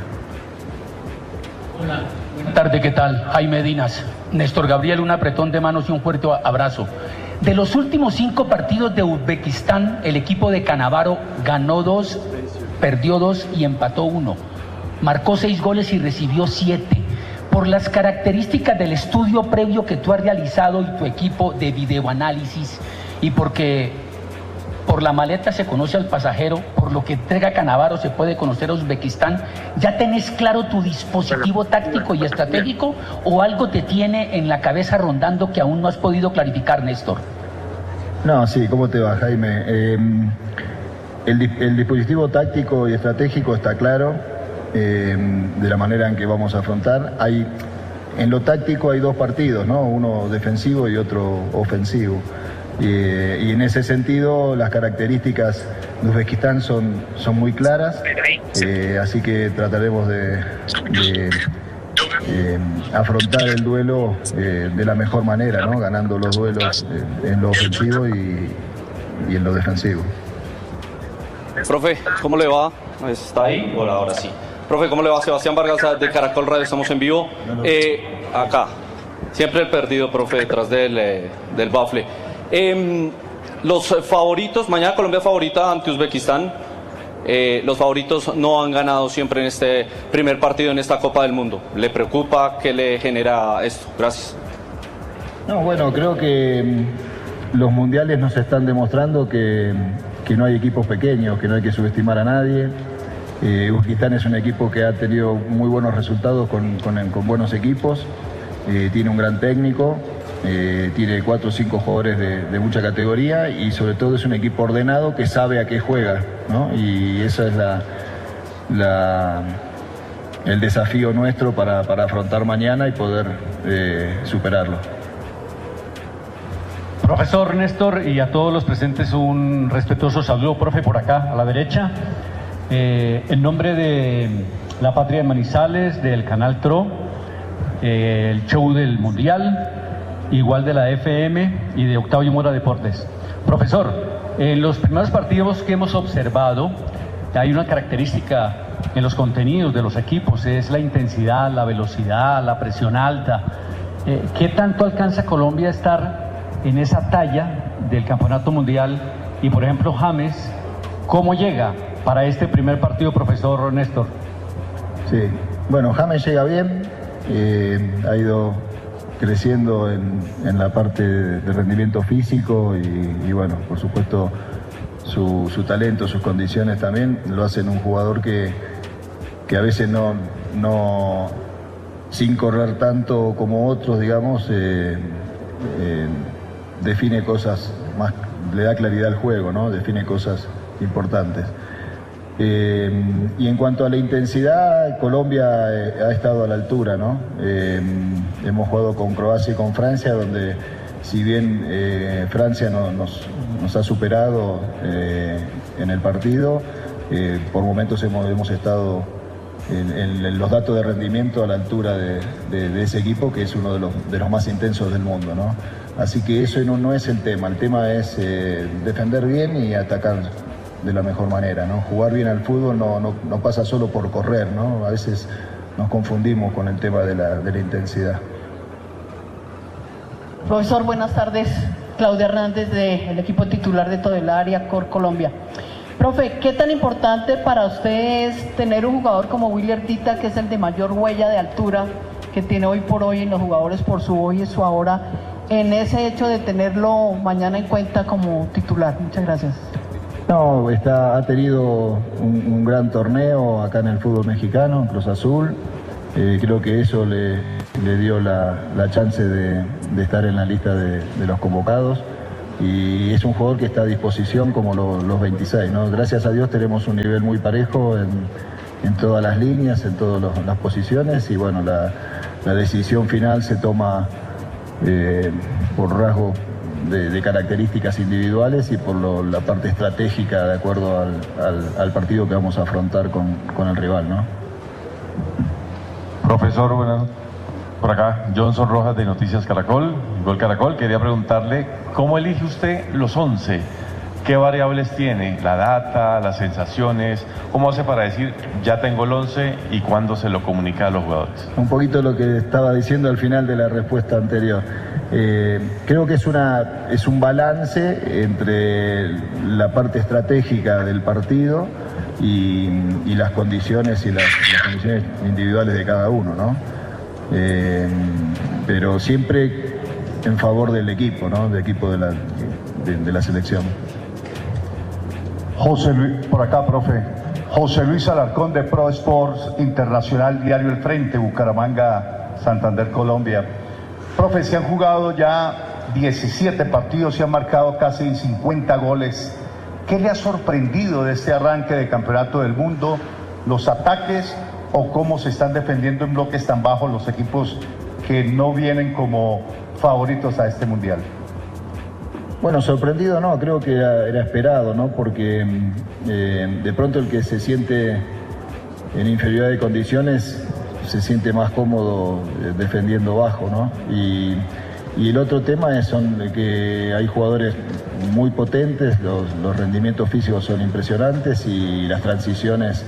Hola, buenas tardes, ¿qué tal? Jaime Dinas. Néstor Gabriel, un apretón de manos y un fuerte abrazo. De los últimos 5 partidos de Uzbekistán, el equipo de Canavaro ganó 2, perdió 2 y empató 1. Marcó 6 goles y recibió 7. Por las características del estudio previo que tú has realizado y tu equipo de videoanálisis, y porque por la maleta se conoce al pasajero, por lo que entrega Canavaro se puede conocer a Uzbekistán, ¿ya tenés claro tu dispositivo táctico y estratégico o algo te tiene en la cabeza rondando que aún no has podido clarificar, Néstor? No, sí, ¿cómo te va, Jaime? El dispositivo táctico y estratégico está claro, de la manera en que vamos a afrontar. En lo táctico hay 2 partidos, ¿no? Uno defensivo y otro ofensivo. Y en ese sentido las características de Uzbekistán son muy claras, así que trataremos de afrontar el duelo de la mejor manera, ¿no? Ganando los duelos en lo ofensivo y en lo defensivo. Profe, ¿cómo le va? ¿Está ahí? Hola, ahora sí. Profe, ¿cómo le va? Sebastián Vargas de Caracol Radio, estamos en vivo. Acá, siempre el perdido, profe, detrás del bafle. Los favoritos, mañana Colombia favorita ante Uzbekistán. Los favoritos no han ganado siempre en este primer partido en esta Copa del Mundo. ¿Le preocupa? ¿Qué le genera esto? Gracias. No, bueno, creo que los mundiales nos están demostrando que no hay equipos pequeños, que no hay que subestimar a nadie. Uzbekistán es un equipo que ha tenido muy buenos resultados con buenos equipos, tiene un gran técnico, tiene 4 o 5 jugadores de mucha categoría y sobre todo es un equipo ordenado que sabe a qué juega, ¿no? Y eso es el desafío nuestro para afrontar mañana y poder superarlo. Profesor Néstor, y a todos los presentes un respetuoso saludo, profe, por acá a la derecha. En nombre de La Patria de Manizales, del Canal TRO, el show del Mundial, igual de la FM y de Octavio Mora Deportes. Profesor, en los primeros partidos que hemos observado, hay una característica en los contenidos de los equipos, es la intensidad, la velocidad, la presión alta. ¿Qué tanto alcanza Colombia a estar en esa talla del Campeonato Mundial? Y por ejemplo, James, ¿cómo llega para este primer partido, profesor Néstor? Sí, bueno, James llega bien, ha ido creciendo en la parte de rendimiento físico y bueno, por supuesto su talento, sus condiciones también lo hacen un jugador que a veces no sin correr tanto como otros, digamos, define cosas más, le da claridad al juego, ¿no? Define cosas importantes. Y en cuanto a la intensidad, Colombia ha estado a la altura, ¿no? Hemos jugado con Croacia y con Francia, donde si bien Francia nos ha superado en el partido, por momentos hemos estado en los datos de rendimiento a la altura de ese equipo, que es uno de los más intensos del mundo, ¿no? Así que eso no es el tema es defender bien y atacar de la mejor manera, ¿no? Jugar bien al fútbol no pasa solo por correr, ¿no? A veces nos confundimos con el tema de la intensidad. Profesor, buenas tardes. Claudia Hernández del equipo titular de todo el área Cor Colombia. Profe, ¿qué tan importante para usted es tener un jugador como Willy Ardita, que es el de mayor huella de altura que tiene hoy por hoy en los jugadores por su hoy y su ahora, en ese hecho de tenerlo mañana en cuenta como titular? Muchas gracias. No, ha tenido un gran torneo acá en el fútbol mexicano, en Cruz Azul. Creo que eso le dio la chance de estar en la lista de los convocados. Y es un jugador que está a disposición como los 26, ¿no? Gracias a Dios tenemos un nivel muy parejo en todas las líneas, en todas las posiciones, y bueno, la decisión final se toma por rasgo de características individuales y por la parte estratégica de acuerdo al partido que vamos a afrontar con el rival, ¿no? Profesor, bueno, por acá, Johnson Rojas de Noticias Caracol, Gol Caracol. Quería preguntarle, ¿cómo elige usted los 11? ¿Qué variables tiene? ¿La data, las sensaciones? ¿Cómo hace para decir, ya tengo el 11 y cuándo se lo comunica a los jugadores? Un poquito lo que estaba diciendo al final de la respuesta anterior. Creo que es un balance entre la parte estratégica del partido y las condiciones y las condiciones individuales de cada uno, ¿no? Pero siempre en favor del equipo, ¿no? Del equipo de la selección. José Luis, por acá, profe. José Luis Alarcón de Pro Sports Internacional, Diario El Frente, Bucaramanga, Santander, Colombia. Profe, se han jugado ya 17 partidos, se han marcado casi 50 goles. ¿Qué le ha sorprendido de este arranque de Campeonato del Mundo? ¿Los ataques o cómo se están defendiendo en bloques tan bajos los equipos que no vienen como favoritos a este Mundial? Bueno, sorprendido no, creo que era esperado, ¿no? Porque de pronto el que se siente en inferioridad de condiciones se siente más cómodo defendiendo bajo, ¿no? Y el otro tema es que hay jugadores muy potentes, los rendimientos físicos son impresionantes y las transiciones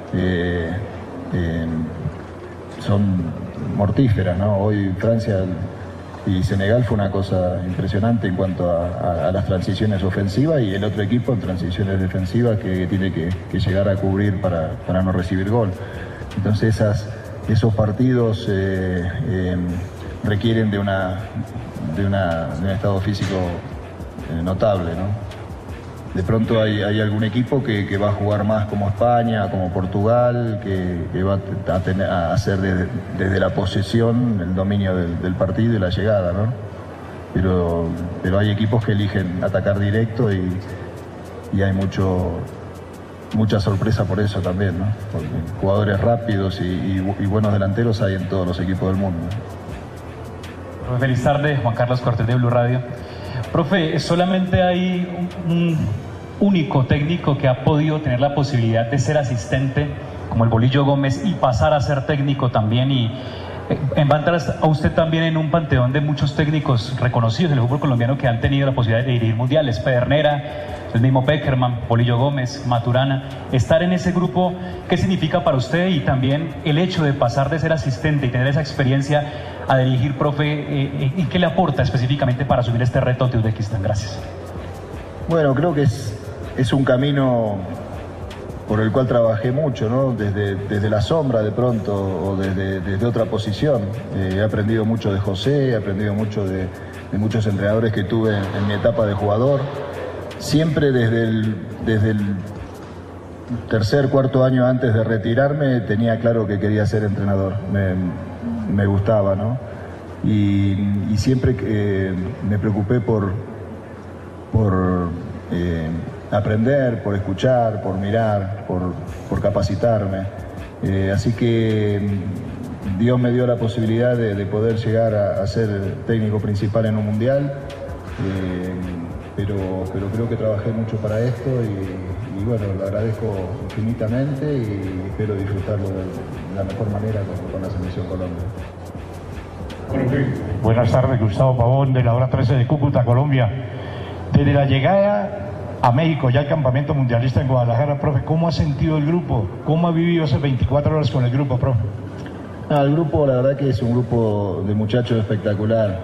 son mortíferas, ¿no? Hoy Francia y Senegal fue una cosa impresionante en cuanto a las transiciones ofensivas, y el otro equipo en transiciones defensivas que tiene que llegar a cubrir para no recibir gol. Entonces esos partidos requieren de un estado físico notable, ¿no? De pronto hay algún equipo que va a jugar más como España, como Portugal, que va a hacer desde la posesión el dominio del partido y la llegada, ¿no? Pero hay equipos que eligen atacar directo y hay mucha sorpresa por eso también, ¿no? Porque jugadores rápidos y buenos delanteros hay en todos los equipos del mundo. Feliz tarde, Juan Carlos Cortés de Blue Radio. Profe, solamente hay un único técnico que ha podido tener la posibilidad de ser asistente, como el Bolillo Gómez, y pasar a ser técnico también, y va a entrar a usted también en un panteón de muchos técnicos reconocidos en el fútbol colombiano que han tenido la posibilidad de dirigir mundiales: Pedernera, el mismo Peckerman, Bolillo Gómez, Maturana. Estar en ese grupo, ¿qué significa para usted? Y también el hecho de pasar de ser asistente y tener esa experiencia a dirigir, profe, ¿y qué le aporta específicamente para asumir este reto ante Uzbekistán? Gracias. Bueno, creo que es un camino por el cual trabajé mucho, ¿no? Desde la sombra de pronto, o desde otra posición. He aprendido mucho de José, he aprendido mucho de muchos entrenadores que tuve en mi etapa de jugador. Siempre desde el tercer, cuarto año antes de retirarme tenía claro que quería ser entrenador. Me gustaba, ¿no? Y siempre me preocupé por aprender, por escuchar, por mirar, por capacitarme. Así que Dios me dio la posibilidad de poder llegar a ser técnico principal en un mundial, pero creo que trabajé mucho para esto y bueno, lo agradezco infinitamente y espero disfrutarlo de la mejor manera con la Selección Colombia. Buenas tardes, Gustavo Pavón de la hora 13 de Cúcuta, Colombia. Desde la llegada a México, ya el campamento mundialista en Guadalajara, profe, ¿cómo ha sentido el grupo? ¿Cómo ha vivido esas 24 horas con el grupo, profe? El grupo, la verdad que es un grupo de muchachos espectacular.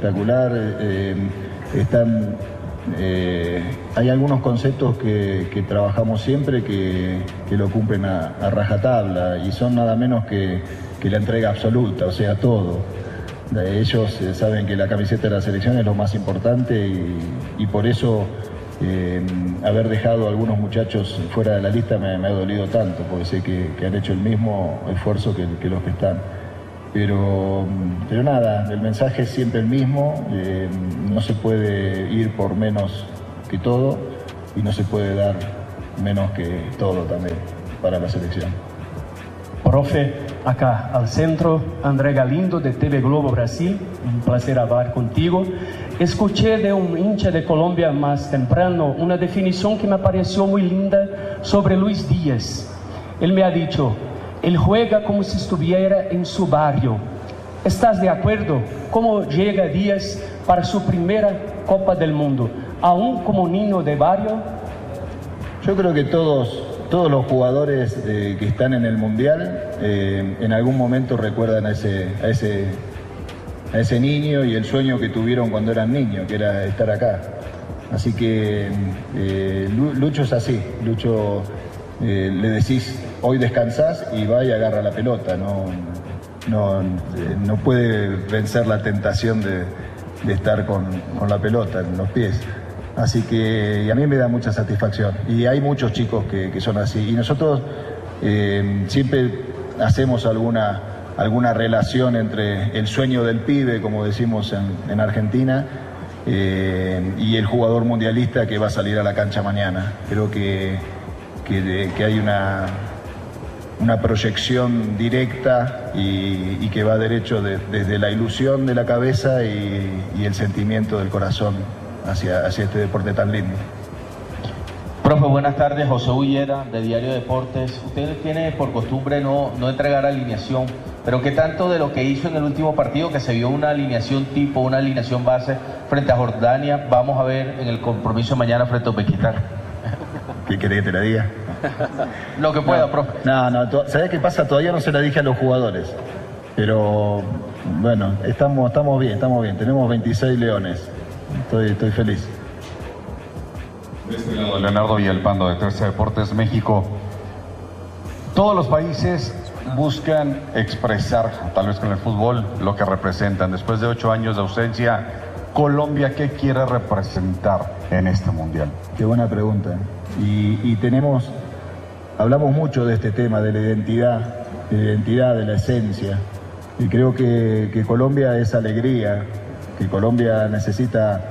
Hay algunos conceptos que trabajamos siempre que lo cumplen a rajatabla y son nada menos que la entrega absoluta, o sea, todo. Ellos saben que la camiseta de la selección es lo más importante y por eso haber dejado a algunos muchachos fuera de la lista me ha dolido tanto, porque sé que han hecho el mismo esfuerzo que los que están. Pero nada, el mensaje es siempre el mismo, no se puede ir por menos que todo y no se puede dar menos que todo también para la selección. Profe, acá al centro, André Galindo de TV Globo Brasil, un placer hablar contigo. Escuché de un hincha de Colombia más temprano una definición que me pareció muy linda sobre Luis Díaz. Él me ha dicho, él juega como si estuviera en su barrio. ¿Estás de acuerdo? ¿Cómo llega Díaz para su primera Copa del Mundo? ¿Aún como niño de barrio? Yo creo que todos los jugadores que están en el Mundial en algún momento recuerdan a ese niño y el sueño que tuvieron cuando eran niños, que era estar acá. Así que Lucho es así. Lucho le decís, hoy descansás y va y agarra la pelota. No puede vencer la tentación de estar con la pelota en los pies. Así que a mí me da mucha satisfacción y hay muchos chicos que son así y nosotros siempre hacemos alguna relación entre el sueño del pibe, como decimos en Argentina, y el jugador mundialista que va a salir a la cancha mañana. Creo que hay una proyección directa y que va derecho desde la ilusión de la cabeza y el sentimiento del corazón hacia este deporte tan lindo. Profe, buenas tardes. José Ullera, de Diario Deportes. Usted tiene por costumbre no entregar alineación, pero ¿qué tanto de lo que hizo en el último partido, que se vio una alineación tipo, una alineación base frente a Jordania, vamos a ver en el compromiso mañana frente a Uzbekistán? ¿Qué querés que te la diga? Lo que pueda, profe. ¿Sabés qué pasa? Todavía no se la dije a los jugadores, pero bueno, estamos bien. Tenemos 26 leones. Estoy feliz. De este lado, Leonardo Villalpando, de Tercia Deportes México. Todos los países buscan expresar, tal vez con el fútbol, lo que representan. Después de 8 años de ausencia, Colombia, ¿qué quiere representar en este mundial? Qué buena pregunta. Y hablamos mucho de este tema, de la identidad, de la esencia. Y creo que Colombia es alegría, que Colombia necesita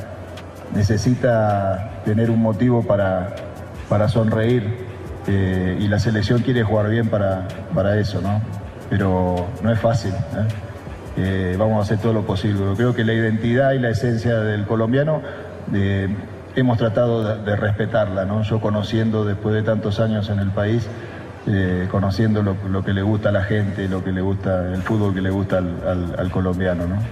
tener un motivo para sonreír y la selección quiere jugar bien para eso, ¿no? Pero no es fácil, vamos a hacer todo lo posible. Yo creo que la identidad y la esencia del colombiano hemos tratado de respetarla, ¿no? Yo conociendo después de tantos años en el país, conociendo lo que le gusta a la gente, lo que le gusta, el fútbol que le gusta al colombiano, ¿no?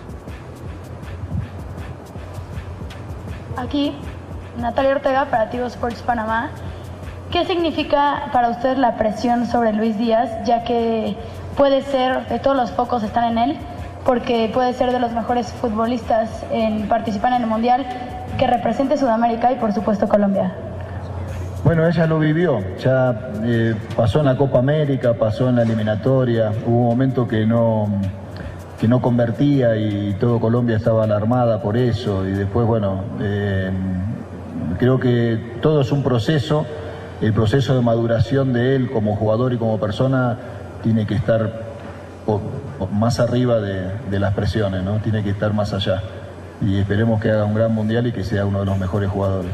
Aquí, Natalia Ortega, para Tigo Sports Panamá. ¿Qué significa para usted la presión sobre Luis Díaz, ya que puede ser, de todos los focos están en él, porque puede ser de los mejores futbolistas en participar en el Mundial, que represente Sudamérica y por supuesto Colombia? Bueno, ella lo vivió, ya pasó en la Copa América, pasó en la eliminatoria, hubo un momento que no convertía y todo Colombia estaba alarmada por eso y después, bueno, creo que todo es un proceso, el proceso de maduración de él como jugador y como persona tiene que estar más arriba de las presiones, ¿no? Tiene que estar más allá y esperemos que haga un gran mundial y que sea uno de los mejores jugadores.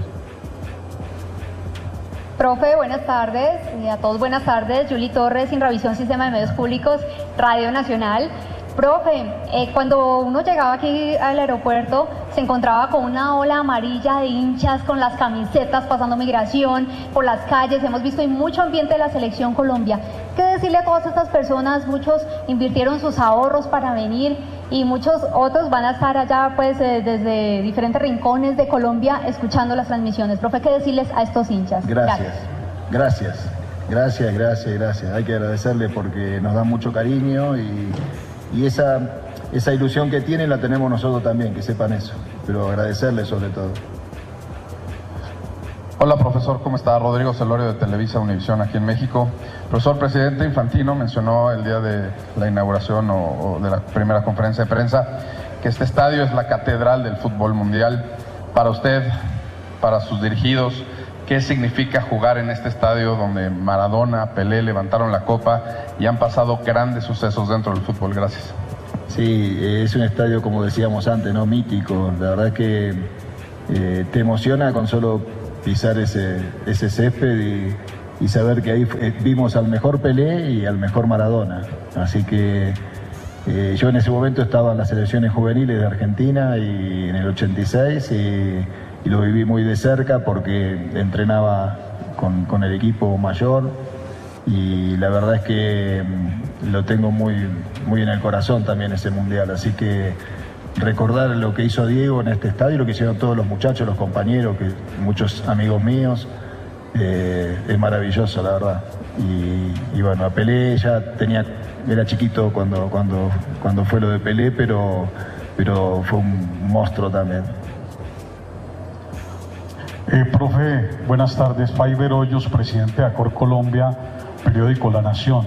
Profe, buenas tardes, y a todos buenas tardes. Yuli Torres, Inravisión Sistema de Medios Públicos, Radio Nacional. Profe, cuando uno llegaba aquí al aeropuerto se encontraba con una ola amarilla de hinchas con las camisetas pasando migración por las calles. Hemos visto mucho ambiente de la Selección Colombia. ¿Qué decirle a todas estas personas? Muchos invirtieron sus ahorros para venir. y muchos otros van a estar allá pues desde diferentes rincones de Colombia escuchando las transmisiones. Profe, ¿qué decirles a estos hinchas? Gracias. Hay que agradecerle porque nos dan mucho cariño y esa ilusión que tienen la tenemos nosotros también, que sepan eso, pero agradecerle sobre todo. Hola profesor, ¿cómo está? Rodrigo Celorio de Televisa Univisión aquí en México. Profesor, presidente Infantino mencionó el día de la inauguración o de la primera conferencia de prensa que este estadio es la catedral del fútbol mundial. Para usted, para sus dirigidos, ¿qué significa jugar en este estadio donde Maradona, Pelé levantaron la copa y han pasado grandes sucesos dentro del fútbol? Gracias. Sí, es un estadio, como decíamos antes, ¿no? Mítico. La verdad que te emociona con solo pisar ese césped y saber que ahí vimos al mejor Pelé y al mejor Maradona. Así que yo en ese momento estaba en las selecciones juveniles de Argentina y en el 86 y lo viví muy de cerca porque entrenaba con el equipo mayor y la verdad es que lo tengo muy en el corazón también ese mundial. Así que recordar lo que hizo Diego en este estadio, lo que hicieron todos los muchachos, los compañeros, que muchos amigos míos, es maravilloso, la verdad. Y bueno, a Pelé era chiquito cuando fue lo de Pelé, pero fue un monstruo también. Profe, buenas tardes. Faiber Hoyos, presidente de Acor Colombia, periódico La Nación.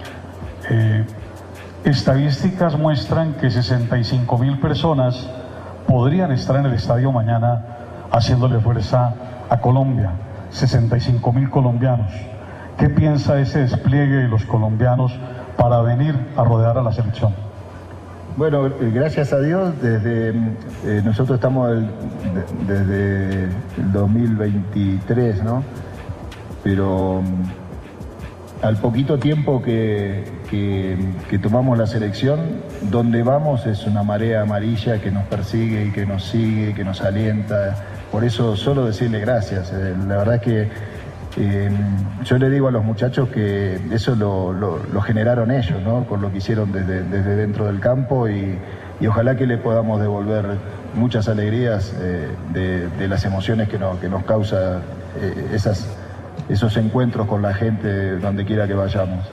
Estadísticas muestran que 65.000 personas podrían estar en el estadio mañana haciéndole fuerza a Colombia. 65.000 colombianos. ¿Qué piensa ese despliegue de los colombianos para venir a rodear a la selección? Bueno, gracias a Dios, nosotros estamos desde el 2023, ¿no? Pero al poquito tiempo que tomamos la selección, donde vamos es una marea amarilla que nos persigue y que nos sigue, que nos alienta. Por eso solo decirle gracias. La verdad es que yo le digo a los muchachos que eso lo generaron ellos, ¿no? Por lo que hicieron desde dentro del campo y ojalá que le podamos devolver muchas alegrías de las emociones que nos causa esos encuentros con la gente donde quiera que vayamos.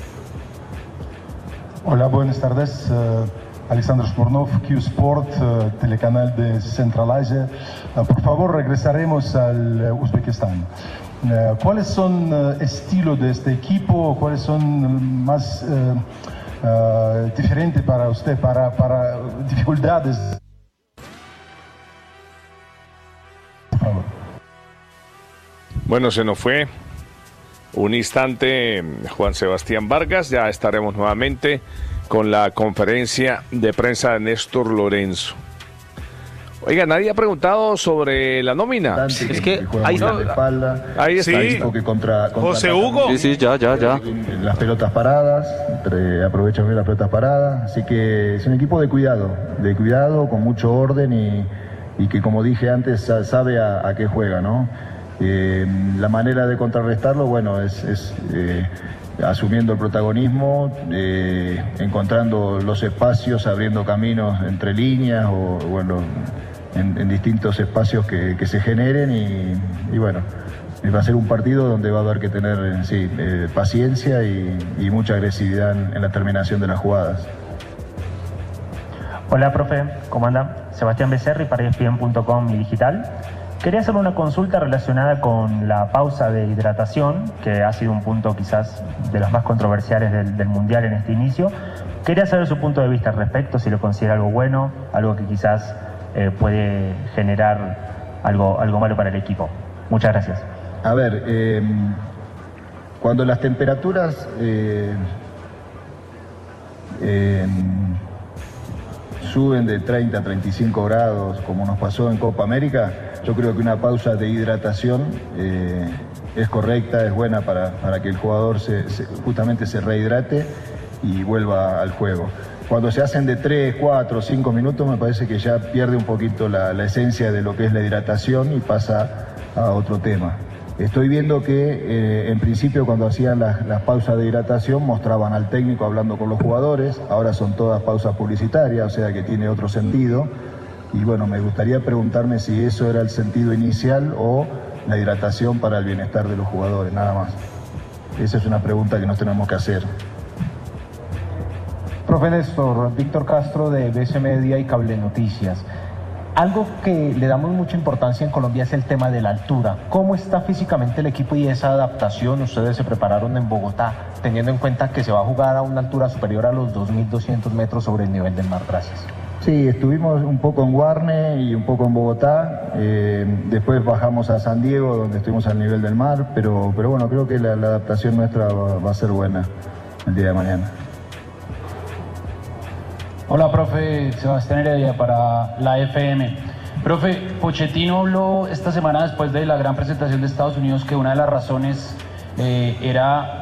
Hola, buenas tardes. Alexander Smirnov, Q-Sport, telecanal de Central Asia. Por favor, regresaremos al Uzbekistán. ¿Cuáles son estilos de este equipo? ¿Cuáles son más diferentes para usted, para dificultades? Por favor. Bueno, se nos fue un instante Juan Sebastián Vargas. Ya estaremos nuevamente con la conferencia de prensa de Néstor Lorenzo. Oiga, nadie ha preguntado sobre la nómina. Es que ahí está. Sí. Contra José Hugo. Sí, ya. Las pelotas paradas, aprovechan bien las pelotas paradas. Así que es un equipo de cuidado, con mucho orden y que, como dije antes, sabe a qué juega, ¿no? La manera de contrarrestarlo, bueno, es asumiendo el protagonismo, encontrando los espacios, abriendo caminos entre líneas o bueno, en distintos espacios que se generen y bueno, va a ser un partido donde va a haber que tener paciencia y mucha agresividad en la terminación de las jugadas. Hola, profe, ¿cómo anda? Sebastián Becerri para ESPN.com y Digital. Quería hacer una consulta relacionada con la pausa de hidratación, que ha sido un punto quizás de los más controversiales del Mundial en este inicio. Quería saber su punto de vista al respecto, si lo considera algo bueno, algo que quizás puede generar algo malo para el equipo. Muchas gracias. A ver, cuando las temperaturas suben de 30 a 35 grados, como nos pasó en Copa América, yo creo que una pausa de hidratación es correcta, es buena para que el jugador justamente se rehidrate y vuelva al juego. Cuando se hacen de 3, 4, 5 minutos me parece que ya pierde un poquito la esencia de lo que es la hidratación y pasa a otro tema. Estoy viendo que en principio cuando hacían las pausas de hidratación mostraban al técnico hablando con los jugadores, ahora son todas pausas publicitarias, o sea que tiene otro sentido. Y bueno, me gustaría preguntarme si eso era el sentido inicial o la hidratación para el bienestar de los jugadores, nada más. Esa es una pregunta que nos tenemos que hacer. Profe Néstor, Víctor Castro de BC Media y Cable Noticias. Algo que le damos mucha importancia en Colombia es el tema de la altura. ¿Cómo está físicamente el equipo y esa adaptación? Ustedes se prepararon en Bogotá, teniendo en cuenta que se va a jugar a una altura superior a los 2.200 metros sobre el nivel del mar. Gracias. Sí, estuvimos un poco en Guarne y un poco en Bogotá, después bajamos a San Diego donde estuvimos al nivel del mar, pero bueno, creo que la adaptación nuestra va a ser buena el día de mañana. Hola, profe, Sebastián Heredia para la FM. Profe, Pochettino habló esta semana después de la gran presentación de Estados Unidos que una de las razones era